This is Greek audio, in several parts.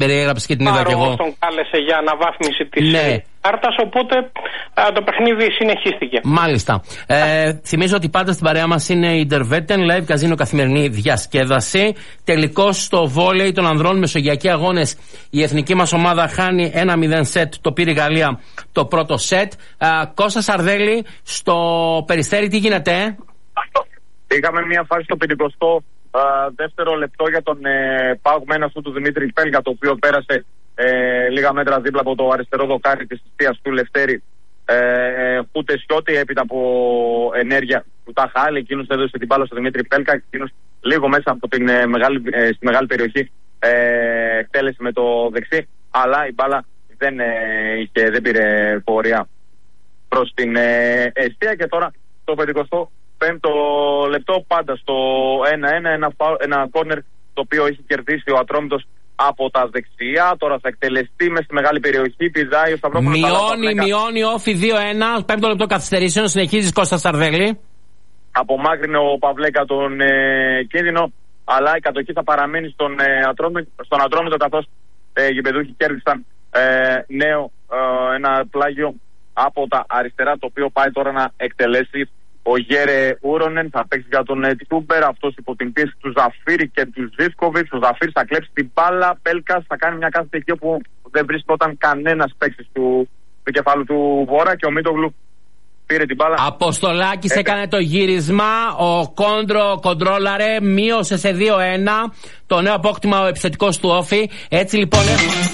περιέγραψε και την είδα κι εγώ. Τον κάλεσε για αναβάθμιση της κάρτας, οπότε το παιχνίδι συνεχίστηκε. Μάλιστα. Θυμίζω ότι πάντα στην παρέα μας είναι η Intervetten Live Casino, καθημερινή διασκέδαση. Τελικώς στο βόλεϊ των ανδρών, μεσογειακοί αγώνες, η εθνική μας ομάδα χάνει 1-0 σετ. Το πήρε η Γαλλία το πρώτο σετ. Κώστα Σαρδέλη, στο Περιστέρι τι γίνεται? Είχαμε μια φάση στο 52ο λεπτό για τον παγμένο αυτού του Δημήτρη Πέλγα, το οποίο πέρασε λίγα μέτρα δίπλα από το αριστερό δοκάρι της θυσίας του Λευτέρη Χούτε Σιώτη, έπειτα από ενέργεια του Ταχάλη. Εκείνος έδωσε την μπάλα στο Δημήτρη Πέλγα, εκείνος λίγο μέσα από τη μεγάλη περιοχή εκτέλεσε με το δεξί, αλλά η μπάλα δεν πήρε πορεία προς την εστία. Και τώρα το 55ο λεπτό, πάντα στο 1-1, ένα κόρνερ το οποίο έχει κερδίσει ο Ατρόμητος από τα δεξιά. Τώρα θα εκτελεστεί μες στη μεγάλη περιοχή. Πηδάει ο Σταυρόπουλος. Μειώνει όφι 2-1. 5ο λεπτό καθυστερήσεων. Συνεχίζει Κώστα Σαρδέλη. Απομάκρυνε ο Παυλέκα τον κίνδυνο, αλλά η κατοχή θα παραμένει στον Ατρόμητο, καθώς οι γηπεδούχοι κέρδισαν ένα πλάγιο από τα αριστερά, το οποίο πάει τώρα να εκτελέσει ο Γέρε Ούρονεν. Θα παίξει για τον Τούμπερ, αυτός υπό την πίεση του Ζαφίρη και του Ζίσκοβιτς. Ο Ζαφίρη θα κλέψει την μπάλα. Πέλκας θα κάνει μια κάθετη εκεί όπου δεν βρίσκονταν κανένας παίκτης του κεφάλου του Βόρα, και ο Μίτογλου πήρε την μπάλα. Αποστολάκης έκανε το γύρισμα. Ο κοντρόλαρε, μείωσε σε 2-1 το νέο απόκτημα ο επιθετικός του Όφη. Έτσι λοιπόν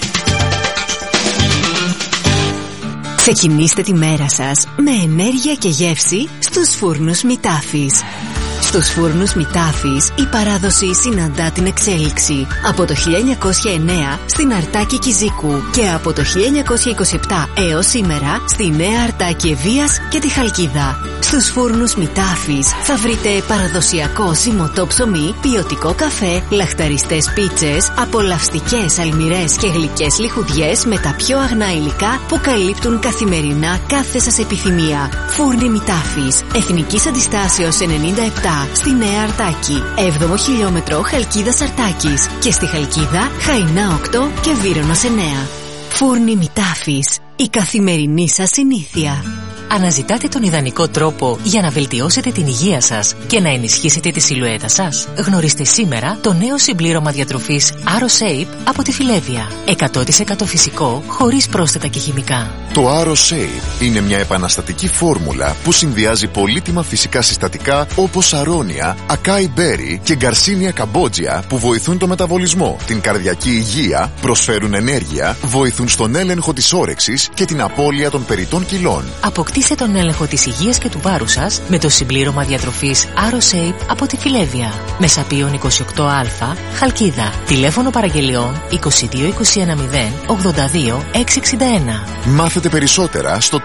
ξεκινήστε τη μέρα σας με ενέργεια και γεύση στους φούρνους Μητάφης. Στους φούρνους Μητάφης η παράδοση συναντά την εξέλιξη. Από το 1909 στην Αρτάκη Κιζίκου και από το 1927 έως σήμερα στη Νέα Αρτάκη Ευβοίας και τη Χαλκίδα. Στους φούρνους Μητάφης θα βρείτε παραδοσιακό ζυμωτό ψωμί, ποιοτικό καφέ, λαχταριστές πίτσες, απολαυστικές αλμυρές και γλυκές λιχουδιές με τα πιο αγνά υλικά που καλύπτουν καθημερινά κάθε σας επιθυμία. Φούρνοι Μητάφης, Εθνικής Αντιστάσεως 97 στη Νέα Αρτάκη, 7ο χιλιόμετρο Χαλκίδας Αρτάκης, και στη Χαλκίδα Χαϊνά 8 και Βύρωνος 9. Φούρνοι Μητάφης, η καθημερινή σας συνήθεια. Αναζητάτε τον ιδανικό τρόπο για να βελτιώσετε την υγεία σας και να ενισχύσετε τη σιλουέτα σας? Γνωρίστε σήμερα το νέο συμπλήρωμα διατροφής AroShape από τη Φιλέβια. 100% φυσικό, χωρίς πρόσθετα και χημικά. Το AroShape είναι μια επαναστατική φόρμουλα που συνδυάζει πολύτιμα φυσικά συστατικά όπως αρώνια, ακάι μπέρι και γκαρσίνια καμπότζια, που βοηθούν το μεταβολισμό, την καρδιακή υγεία, προσφέρουν ενέργεια, βοηθούν στον έλεγχο της όρεξης και την απώλεια των περιττών κιλών. Αποκτήστε τον έλεγχο της υγείας και του βάρους σας με το συμπλήρωμα διατροφής AroShape από τη Φιλέβια. Μεσαπίων 28α, Χαλκίδα. Τηλέφωνο παραγγελιών 22 210 82 661. Μάθετε περισσότερα στο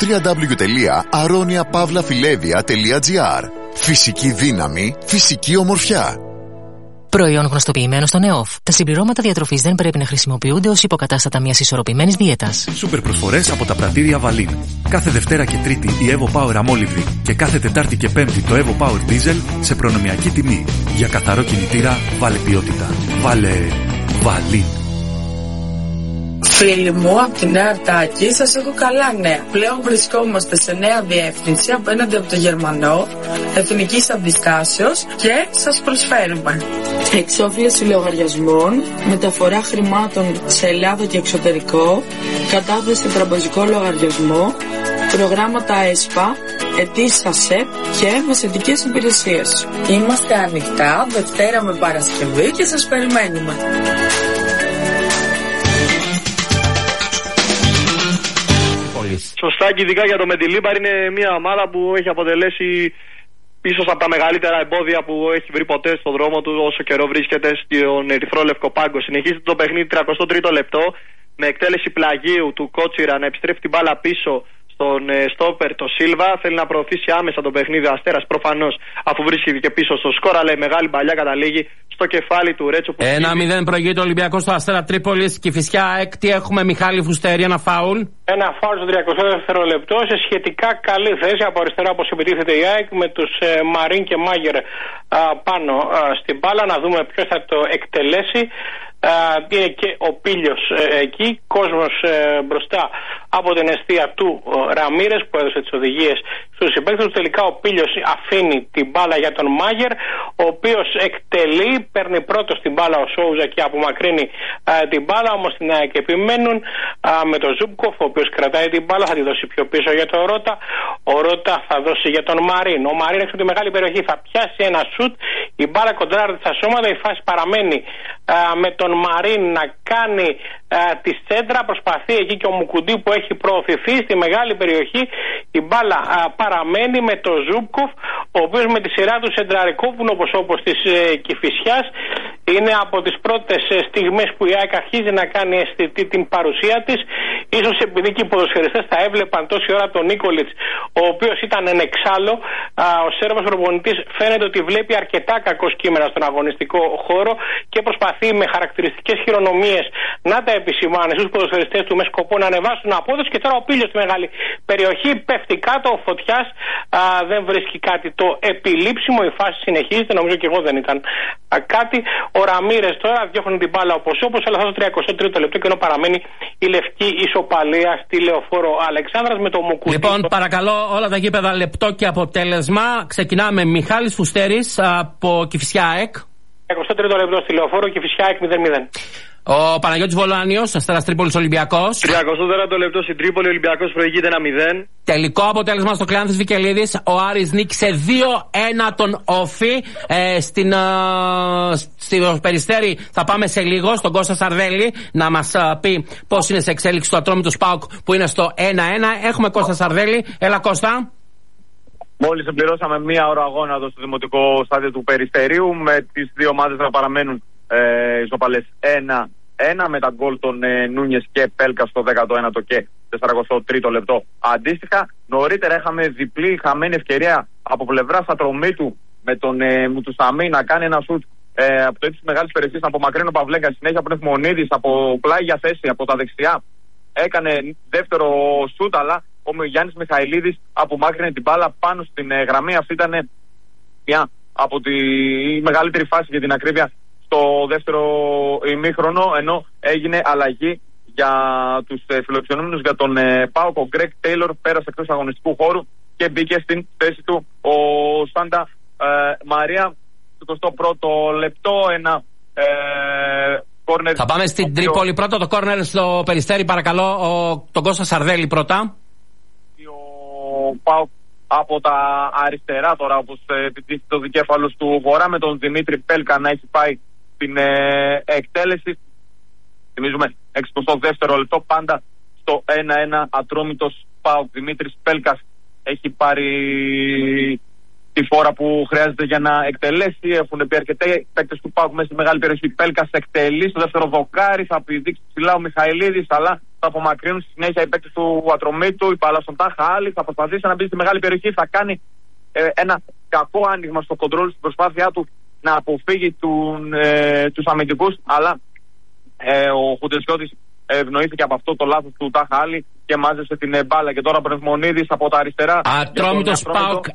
www.aroniapavlafilevia.gr. Φυσική δύναμη, φυσική ομορφιά. Προϊόν γνωστοποιημένο στον ΕΟΦ. Τα συμπληρώματα διατροφής δεν πρέπει να χρησιμοποιούνται ως υποκατάστατα μιας ισορροπημένης δίαιτας. Σούπερ προσφορές από τα πρατήρια Βαλίν. Κάθε Δευτέρα και Τρίτη η Evo Power αμόλυβδη και κάθε Τετάρτη και Πέμπτη το Evo Power Diesel σε προνομιακή τιμή. Για καθαρό κινητήρα, βάλε ποιότητα. Βάλε Βαλίν. Φίλοι μου, από τη Νέα Αρτάκη σας έχω καλά νέα. Πλέον βρισκόμαστε σε νέα διεύθυνση απέναντι από το Γερμανό, Εθνικής Αντιστάσεως, και σας προσφέρουμε εξόφληση λογαριασμών, μεταφορά χρημάτων σε Ελλάδα και εξωτερικό, κατάθεση τραπεζικό λογαριασμό, προγράμματα ΕΣΠΑ, αιτήσεις ΑΣΕΠ και μεσαιτικές υπηρεσίες. Είμαστε ανοιχτά Δευτέρα με Παρασκευή και σας περιμένουμε. Σωστά, και ειδικά για το Μεντιλίμπαρ είναι μια ομάδα που έχει αποτελέσει ίσως από τα μεγαλύτερα εμπόδια που έχει βρει ποτέ στον δρόμο του όσο καιρό βρίσκεται στον ερυθρό λευκό πάγκο. Συνεχίζεται το παιχνίδι 33ο λεπτό με εκτέλεση πλαγίου του Κότσιρα να επιστρέφει την μπάλα πίσω στον στόπερ το Σίλβα. Θέλει να προωθήσει άμεσα το παιχνίδι ο Αστέρας, προφανώς, αφού βρίσκεται και πίσω στο σκορ, αλλά η μεγάλη παλιά καταλήγει στο κεφάλι του Ρέτσο. 1-0 προηγείται ο Ολυμπιακός στο Αστέρα Τρίπολης. Κηφισιά έκτη, έχουμε Μιχάλη Φουστέρη, ένα φάουλ. Ένα φάουλ στο 32ο λεπτό σε σχετικά καλή θέση από αριστερά, όπως επιτίθεται η ΑΕΚ, με τους Μαρίν και Μάγερ πάνω στην μπάλα. Να δούμε ποιος θα το εκτελέσει. Είναι και ο Πίλιος εκεί, κόσμος μπροστά από την εστία του Ραμίρες που έδωσε τις οδηγίες στους συμπαίκτες του. Τελικά ο Πίλιος αφήνει την μπάλα για τον Μάγερ, ο οποίος εκτελεί, παίρνει πρώτος την μπάλα ο Σόουζα και απομακρύνει την μπάλα. Όμως στην ΑΕΚ επιμένουν με τον Ζούμπκοφ, ο οποίος κρατάει την μπάλα, θα τη δώσει πιο πίσω για τον Ρώτα. Ο Ρώτα θα δώσει για τον Μαρίν. Ο Μαρίν έξω τη μεγάλη περιοχή θα πιάσει ένα σουτ, η μπάλα κοντράρεται στα σώματα, η φάση παραμένει με τον Μαρίν να κάνει τη σέντρα. Προσπαθεί εκεί και ο Μουκουντή που έχει προωθηθεί στη μεγάλη περιοχή. Η μπάλα παραμένει με τον Ζούμπκοφ, ο οποίος με τη σειρά του σεντραρικόπουν όπως της Κηφισιάς. Είναι από τις πρώτες στιγμές που η ΑΕΚ αρχίζει να κάνει αισθητή την παρουσία της. Ίσως επειδή και οι ποδοσφαιριστές θα έβλεπαν τόση ώρα τον Νίκολιτς, ο οποίος ήταν εν εξάλλου. Ο Σέρβος προπονητής φαίνεται ότι βλέπει αρκετά κακό κείμενα στον αγωνιστικό χώρο και προσπαθεί με χαρακτηριστικές χειρονομίες να τα επισημάνει στους ποδοσφαιριστές του με σκοπό να ανεβάσουν απόδοση. Και τώρα ο Πίλιος στη μεγάλη περιοχή πέφτει κάτω, ο Φωτιάς δεν βρίσκει κάτι το επιλήψιμο. Η φάση συνεχίζεται, νομίζω και εγώ δεν ήταν κάτι. Ο Ραμίρες τώρα διώχνει την μπάλα όπως, αλλά θα στο 33ο λεπτό και ενώ παραμένει η λευκή ισοπαλία στη Λεωφόρο Αλεξάνδρας με το Μουκουτί. Λοιπόν, παρακαλώ όλα τα γήπεδα λεπτό και αποτέλεσμα. Ξεκινάμε. Μιχάλης Φουστέρης από Κηφισιά ΑΕΚ. 33ο λεπτό στη Λεωφόρο, Κηφισιά ΑΕΚ 0-0. Ο Παναγιώτης Βολάνιος, Αστέρας Τρίπολης Ολυμπιακός. 34ο λεπτό στην Τρίπολη, Ολυμπιακός προηγείται 1-0. Τελικό αποτέλεσμα στο Κλεάνθης Βικελίδης. Ο Άρης νίκησε 2-1 τον Όφη. Στο Περιστέρι θα πάμε σε λίγο στον Κώστα Σαρδέλη να μας πει πώς είναι σε εξέλιξη το Ατρόμητος ΠΑΟΚ που είναι στο 1-1. Έχουμε Κώστα Σαρδέλη. Έλα Κώστα. Μόλις συμπληρώσαμε μία ώρα αγώνα εδώ στο δημοτικό στάδιο του Περιστερίου, με τις δύο ομάδες να παραμένουν ισοπαλές 1-1 με τα γκολ των Νούνιες και Πέλκα στο 19ο και 43ο λεπτό αντίστοιχα. Νωρίτερα είχαμε διπλή χαμένη ευκαιρία από πλευράς Ατρομήτου με τον Μουτουσαμί να κάνει ένα σουτ από το ύψος της μεγάλης περιοχής, να απομακρύνει ο Παυλέγκα, συνέχεια από τον Εθμονίδης από πλάγια θέση από τα δεξιά. Έκανε δεύτερο σουτ, αλλά ο Γιάννης Μιχαηλίδης απομάκρυνε την μπάλα πάνω στην γραμμή. Αυτή ήταν μια από τη μεγαλύτερη φάση για την ακρίβεια στο δεύτερο ημίχρονο, ενώ έγινε αλλαγή για τους φιλοξενούμενους για τον ΠΑΟΚ. Ο Γκρέγκ Τέιλορ πέρασε εκτός αγωνιστικού χώρου και μπήκε στην θέση του ο Σάντα Μαρία. Στο 21ο λεπτό ένα κόρνερ. Θα πάμε στην Τρίπολη πρώτα, το κόρνερ στο Περιστέρι, παρακαλώ τον Κώστα Σαρδέλη πρώτα. Ο ΠΑΟΚ από τα αριστερά τώρα, όπως επιτύχει το δικέφαλος του Βορρά, με τον Δημήτρη Πέλκα να έχει πάει στην εκτέλεση. Θυμίζουμε 62ο λεπτό, πάντα στο 1-1 Ατρόμητος ΠΑΟΚ. Δημήτρης Πέλκας έχει πάρει τη φόρα που χρειάζεται για να εκτελέσει. Έχουν πει αρκετοί παίκτες του ΠΑΟΚ μέσα στη μεγάλη περιοχή. Πέλκας εκτελεί στο δεύτερο δοκάρι, θα πηδήξει ψηλά ο Μιχαηλίδης, αλλά θα απομακρύνουν στη συνέχεια οι παίκτες του Ατρομήτου. Η μπάλα στον Τάχα Άλλη θα προσπαθήσει να μπει στη μεγάλη περιοχή, θα κάνει ένα κακό άνοιγμα στο κοντρόλ στην προσπάθειά του να αποφύγει τους αμυντικούς, αλλά ο Χουντεσιώτης ευνοήθηκε από αυτό το λάθος του Τάχα Άλλη και μάζεψε την μπάλα. Και τώρα Πνευμονίδης από τα αριστερά. Ατρόμητος ΠΑΟΚ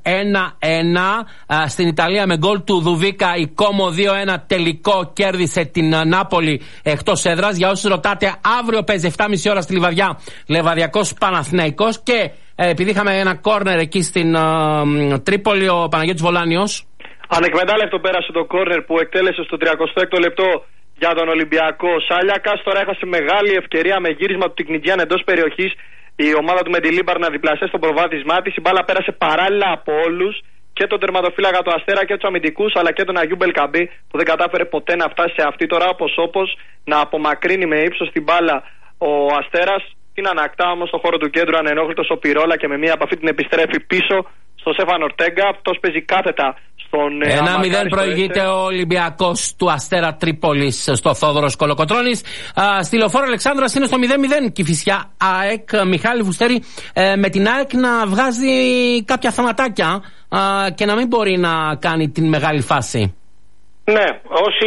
1-1. Στην Ιταλία με γκολ του Δουβίκα η Κόμο 2-1 τελικό κέρδισε την Νάπολη εκτός έδρας. Για όσους ρωτάτε, αύριο παίζει 7.30 ώρα στη Λιβαδιά Λεβαδιακός Παναθηναϊκός. Και επειδή είχαμε ένα κόρνερ εκεί στην Τρίπολη, ο Παναγιώτης Βολάνιος. Ανεκμετάλλευτο πέρασε το κόρνερ που εκτέλεσε στο 36ο λεπτό για τον Ολυμπιακό. Σάλιακας τώρα έχασε μεγάλη ευκαιρία με γύρισμα του Τικνιτζιάν εντός περιοχής. Η ομάδα του Μεντιλίμπαρ να διπλασιάσει το προβάδισμά της. Η μπάλα πέρασε παράλληλα από όλους, και τον τερματοφύλακα του Αστέρα και τους αμυντικούς, αλλά και τον Αγιού Μπελκαμπή, που δεν κατάφερε ποτέ να φτάσει σε αυτή τώρα όπως να απομακρύνει με ύψος την μπάλα ο Αστέρας. Την ανακτά όμως στο χώρο του κέντρου ανενόχλητος ο Πυρόλα και με μία από αυτή την επιστρέφει πίσω στο Σέφαν Ορτέγκα. Αυτός παίζει κάθετα στον 1-0 προηγείται ο Ολυμπιακός του Αστέρα Τρίπολης στο Θόδωρος Κολοκοτρώνης. Στη Λεωφόρο Αλεξάνδρας είναι στο 0-0. Κηφισιά ΑΕΚ. Μιχάλη Φουστέρη, με την ΑΕΚ να βγάζει κάποια θεματάκια και να μην μπορεί να κάνει την μεγάλη φάση. Ναι, όσοι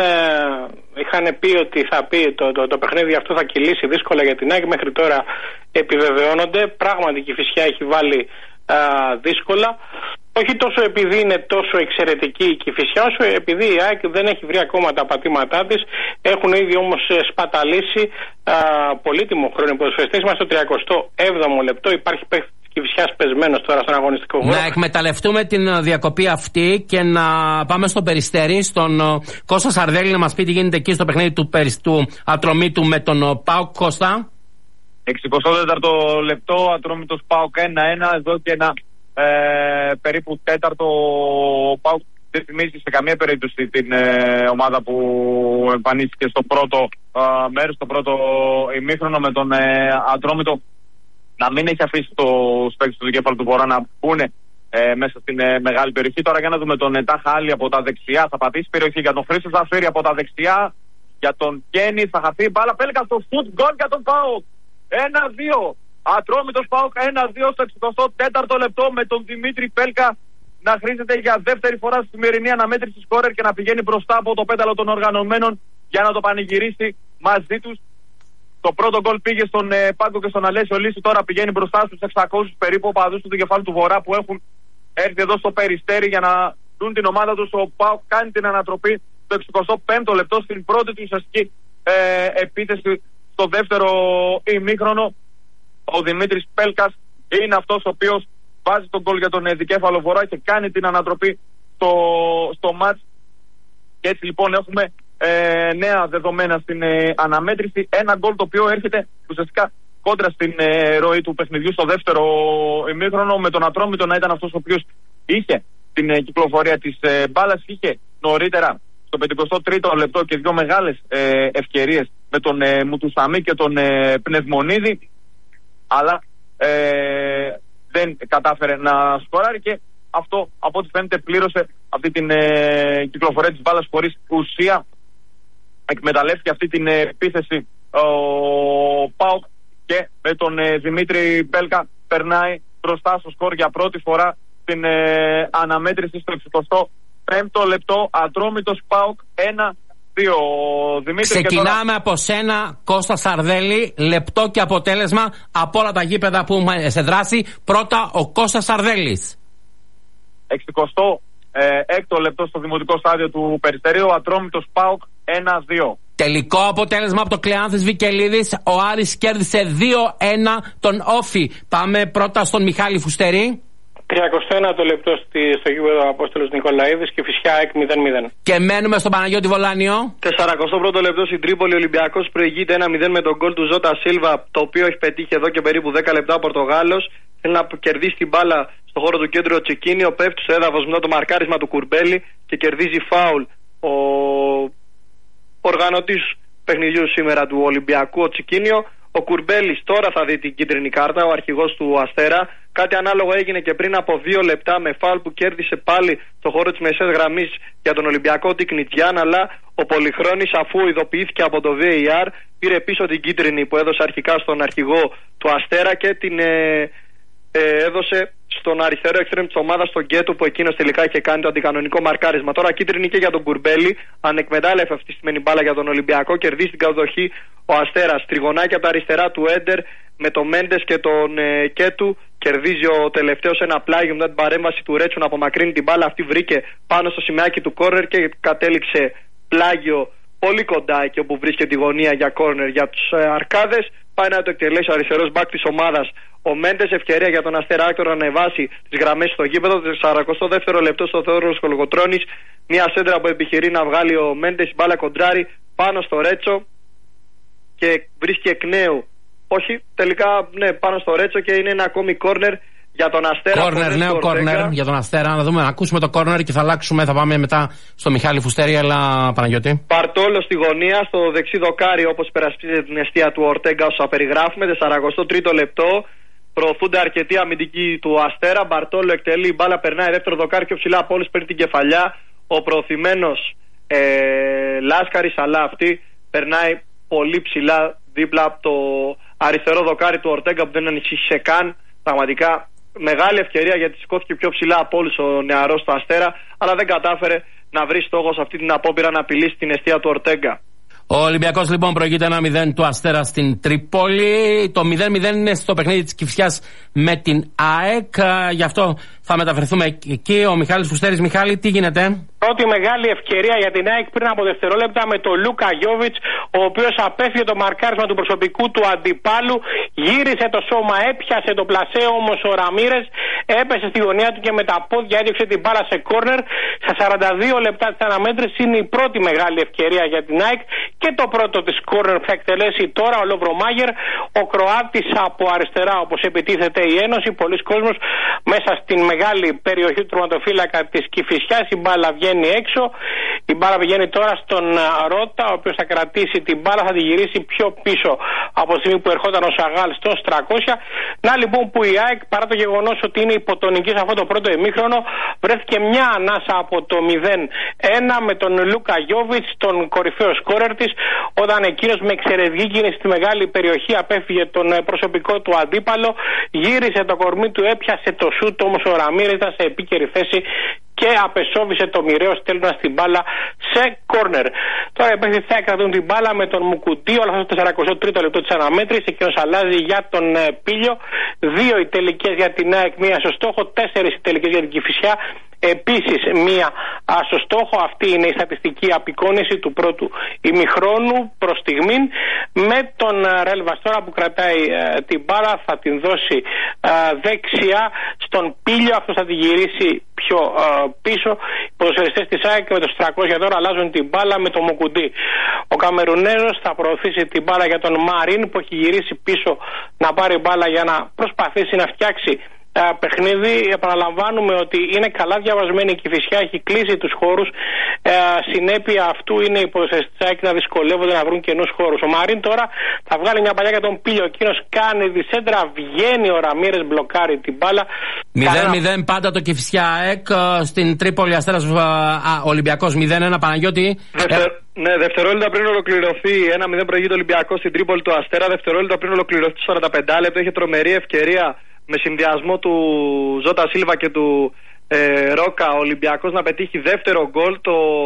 είχαν πει ότι θα πει το παιχνίδι αυτό θα κυλήσει δύσκολα για την ΑΕΚ, μέχρι τώρα επιβεβαιώνονται. Πράγματι η Κηφισιά έχει βάλει δύσκολα. Όχι τόσο επειδή είναι τόσο εξαιρετική η Κηφισιά, όσο επειδή η ΑΕΚ δεν έχει βρει ακόμα τα πατήματά της. Έχουν ήδη όμως σπαταλήσει πολύτιμο χρόνο οι ποδοσφαιριστές. Είμαστε στο 37ο λεπτό. Υπάρχει παίκτη της Κηφισιάς πεσμένος τώρα στον αγωνιστικό χώρο. Να εκμεταλλευτούμε την διακοπή αυτή και να πάμε στο Περιστέρι, στον Κώστα Σαρδέλη, να μας πει τι γίνεται εκεί στο παιχνίδι του Ατρομήτου με τον ΠΑΟΚ. Κώστα. 64ο λεπτό, Ατρόμητος ΠΑΟΚ 1-1, εδώ και ένα περίπου τέταρτο. Ο ΠΑΟΚ δεν θυμίζει σε καμία περίπτωση την ομάδα που εμφανίστηκε στο πρώτο μέρος, στο πρώτο ημίχρονο, με τον Ατρόμητο να μην έχει αφήσει το παίκτες του δικέφαλου του Βορρά να μπουν μέσα στην μεγάλη περιοχή. Τώρα για να δούμε τον Τάχα Άλλη από τα δεξιά, θα πατήσει περιοχή για τον Χρήστο Ζαφύρη από τα δεξιά, για τον Κένι, θα χαθεί μπάλα, πέλεκα στο φουτ γκολ για τον ΠΑΟΚ. 1-2. Ατρόμητος ΠΑΟΚ 1-2 στο 64ο λεπτό, με τον Δημήτρη Πέλκα να χρήσεται για δεύτερη φορά στη σημερινή αναμέτρηση σκόρερ και να πηγαίνει μπροστά από το πέταλο των οργανωμένων για να το πανηγυρίσει μαζί τους. Το πρώτο γκολ πήγε στον Πάγκο και στον Αλέσιο Λύση, τώρα πηγαίνει μπροστά στους 600 περίπου οπαδούς του δικεφάλου του Βορρά που έχουν έρθει εδώ στο Περιστέρι για να δουν την ομάδα τους. Ο ΠΑΟΚ κάνει την ανατροπή στο 65ο λεπτό στην πρώτη του ουσιαστική επίθεση στο δεύτερο ημίχρονο. Ο Δημήτρης Πέλκας είναι αυτός ο οποίος βάζει τον γκολ για τον δικέφαλο Βορρά και κάνει την ανατροπή στο μάτς. Και έτσι λοιπόν έχουμε νέα δεδομένα στην αναμέτρηση. Ένα γκολ το οποίο έρχεται ουσιαστικά κόντρα στην ροή του παιχνιδιού στο δεύτερο ημίχρονο, με τον Ατρόμητο να ήταν αυτός ο οποίος είχε την κυκλοφορία της μπάλας. Είχε νωρίτερα στο 53ο λεπτό και δύο μεγάλες ευκαιρίες με τον Μουτουσαμί και τον Πνευμονίδη, αλλά δεν κατάφερε να σκοράρει και αυτό από ό,τι φαίνεται πλήρωσε αυτή την κυκλοφορία της μπάλας χωρίς ουσία. Εκμεταλλεύτηκε αυτή την επίθεση ο ΠΑΟΚ και με τον Δημήτρη Πέλκα περνάει μπροστά στο σκορ για πρώτη φορά στην αναμέτρηση στο 65ο λεπτό. Ατρόμητος ΠΑΟΚ 1-2. Δημήτρη, ξεκινάμε τώρα από σένα, Κώστα Σαρδέλη, λεπτό και αποτέλεσμα από όλα τα γήπεδα που έχουμε σε δράση. Πρώτα ο Κώστας Σαρδέλης. 66ο λεπτό στο δημοτικό στάδιο του Περιστερίου, Ατρόμητος ΠΑΟΚ 1-2. Τελικό αποτέλεσμα από το Κλεάνθης Βικελίδης. Ο Άρης κέρδισε 2-1 τον Όφη. Πάμε πρώτα στον Μιχάλη Φουστερή. 31ο λεπτό στο γήπεδο Απόστολος Νικολαίδης και Φυσιά ΑΕΚ 0-0. Και μένουμε στον Παναγιώτη Βολάνιο. 41ο λεπτό στην Τρίπολη, Ολυμπιακός προηγείται 1-0 με τον γκολ του Ζώτα Σίλβα, το οποίο έχει πετύχει εδώ και περίπου 10 λεπτά ο Πορτογάλος. Θέλει να κερδίσει την μπάλα στο χώρο του κέντρου ο Τσικίνιο, πέφτει στο έδαφος μετά το μαρκάρισμα του Κουρμπέλη και κερδίζει φάουλ ο οργανωτής παιχνιδιού σήμερα του Ολυμπιακού, ο Τσικίνιο. Ο Κουρμπέλης τώρα θα δει την κίτρινη κάρτα, ο αρχηγός του Αστέρα. Κάτι ανάλογο έγινε και πριν από 2 λεπτά με φάουλ που κέρδισε πάλι στο χώρο της μεσαίας γραμμής για τον Ολυμπιακό Τικνιτζιάν, αλλά ο Πολυχρόνης, αφού ειδοποιήθηκε από το VAR, πήρε πίσω την κίτρινη που έδωσε αρχικά στον αρχηγό του Αστέρα και την έδωσε στον αριστερό εξτρέμ της ομάδας, τον Γκέτο, που εκείνος τελικά είχε κάνει το αντικανονικό μαρκάρισμα. Τώρα κίτρινη και για τον Κουρμπέλη, ανεκμετάλλευε αυτή τη σημαίνει μπάλα για τον Ολυμπιακό, κερδίζει την κατοχή ο Αστέρας. Τριγωνάκι από τα αριστερά του Έντερ με τον Μέντες και τον Κέτου. Κερδίζει ο τελευταίος ένα πλάγιο μετά την παρέμβαση του Ρέτσου να απομακρύνει την μπάλα. Αυτή βρήκε πάνω στο σημαίακι του κόρνερ και κατέληξε πλάγιο πολύ κοντά εκεί όπου βρίσκεται τη γωνία για κόρνερ για τους Αρκάδες. Πάει να το εκτελέσει ο αριστερός μπακ της ομάδας ο Μέντες. Ευκαιρία για τον Αστέρα Άκτορα να ανεβάσει τις γραμμές στο γήπεδο. Το 42ο λεπτό στο Θεόδωρος Κολοκοτρώνης. Μια σέντρα που επιχειρεί να βγάλει ο Μέντες. Η μπάλα κοντράρει πάνω στο Ρέτσο και βρίσκει εκ νέου. Όχι, τελικά ναι, πάνω στο Ρέτσο και είναι ένα ακόμη κόρνερ για τον Αστέρα. Κόρνερ, νέο κόρνερ για τον Αστέρα. Να δούμε, να ακούσουμε το κόρνερ και θα αλλάξουμε. Θα πάμε μετά στο Μιχάλη Φουστέρη. Αλλά Παναγιώτη. Παρτόλο στη γωνία, στο δεξί δοκάρι, όπως υπερασπίζεται την αιστεία του Ορτέγκα, όσο περιγράφουμε. 43ο λεπτό. Προωθούνται αρκετοί αμυντικοί του Αστέρα. Μπαρτόλο εκτελεί, η μπάλα περνάει δεύτερο δοκάρι πιο ψηλά από όλους, παίρνει την κεφαλιά. Ο προωθημένος Λάσκαρης, αλλά αυτή περνάει πολύ ψηλά δίπλα από το αριστερό δοκάρι του Ορτέγκα που δεν ανησύχησε καν. Πραγματικά μεγάλη ευκαιρία γιατί σηκώθηκε πιο ψηλά από όλους ο νεαρός του Αστέρα, αλλά δεν κατάφερε να βρει στόχο σε αυτή την απόπειρα να απειλήσει την αιστεία του Ορτέγκα. Ο Ολυμπιακός λοιπόν προηγείται 1-0 του Αστέρα στην Τρίπολη. Το 0-0 είναι στο παιχνίδι της Κηφισιάς με την ΑΕΚ. Γι' αυτό θα μεταφερθούμε εκεί. Ο Μιχάλης Φουστέρης. Μιχάλη, τι γίνεται? Πρώτη μεγάλη ευκαιρία για την ΑΕΚ πριν από δευτερόλεπτα με τον Λούκα Γιόβιτς, ο οποίος απέφυγε το μαρκάρισμα του προσωπικού του αντιπάλου, γύρισε το σώμα, έπιασε το πλασέ, όμως ο Ραμίρες έπεσε στη γωνία του και με τα πόδια έδιωξε την μπάλα σε κόρνερ. Στα 42 λεπτά της αναμέτρησης είναι η πρώτη μεγάλη ευκαιρία για την ΑΕΚ και το πρώτο της κόρνερ που θα εκτελέσει τώρα ο Λόβρο Μάγερ, ο Κροάτης από αριστερά όπως επιτίθεται η Ένωση. Πολλοί κόσμος μέσα στην μεγάλη περιοχή του τερματοφύλακα της Κηφισιάς. Η μπάλα βγαίνει έξω. Η μπάλα πηγαίνει τώρα στον Ρότα, ο οποίος θα κρατήσει την μπάλα, θα τη γυρίσει πιο πίσω από τη στιγμή που ερχόταν ο Σαγάλ στο 300. Να λοιπόν που η ΑΕΚ, παρά το γεγονός ότι είναι υποτονική σε αυτό το πρώτο ημίχρονο, βρέθηκε μια ανάσα από το 0-1 με τον Λούκα Γιόβιτς, τον κορυφαίο σκόρερ της, όταν εκείνος με εξαιρετική κίνηση στη μεγάλη περιοχή απέφυγε τον προσωπικό του αντίπαλο, γύρισε το κορμί του, έπιασε το σούτ, όμως ο Ραμίρες ήταν σε επίκαιρη θέση και απεσόβησε το μοιραίο στέλνοντας την μπάλα σε κόρνερ. Τώρα οι παίκτες θα κρατούν την μπάλα με τον Μουκουντή, όλα αυτό το 43ο λεπτό της αναμέτρησης. Εκείνος αλλάζει για τον Πίλιο. 2 οι τελικές για την ΑΕΚ, 1 στο στόχο, 4 οι τελικές για την Κηφισιά. Επίσης 1 στο στόχο. Αυτή είναι η στατιστική απεικόνηση του πρώτου ημιχρόνου προς στιγμήν. Με τον Ρέλβας τώρα που κρατάει την μπάλα, θα την δώσει δεξιά στον Πίλιο, αυτός θα τη γυρίσει πιο πίσω. Οι ποδοσφαιριστές της ΑΕΚ με το 300 τώρα αλλάζουν την μπάλα με τον Μουκουντή. Ο Καμερουνέζος θα προωθήσει την μπάλα για τον Μαρίν που έχει γυρίσει πίσω να πάρει μπάλα για να προσπαθήσει να φτιάξει παιχνίδι. Επαναλαμβάνουμε ότι είναι καλά διαβασμένη η Κηφισιά, έχει κλείσει τους χώρους. Συνέπεια αυτού είναι οι ποδοσφαιριστές να δυσκολεύονται να βρουν καινούς χώρους. Ο Μαρίν τώρα θα βγάλει μια παλιά για τον Πίλιο. Εκείνος κάνει τη σέντρα, βγαίνει ο Ραμίρες, μπλοκάρει την μπάλα. 0-0 πάντα το Κηφισιά ΑΕΚ. Στην Τρίπολη Αστέρας Ολυμπιακός 0-1. Παναγιώτη. Ναι, δευτερόλεπτα πριν ολοκληρωθεί 1-0 προηγείται Ολυμπιακός στην Τρίπολη του Αστέρα. Δευτερόλεπτα πριν ολοκληρωθεί 45 λεπτό. Είχε τρομερή ευκαιρία με συνδυασμό του Ζώτα Σίλβα και του Ρόκα ο Ολυμπιακός να πετύχει δεύτερο γκολ.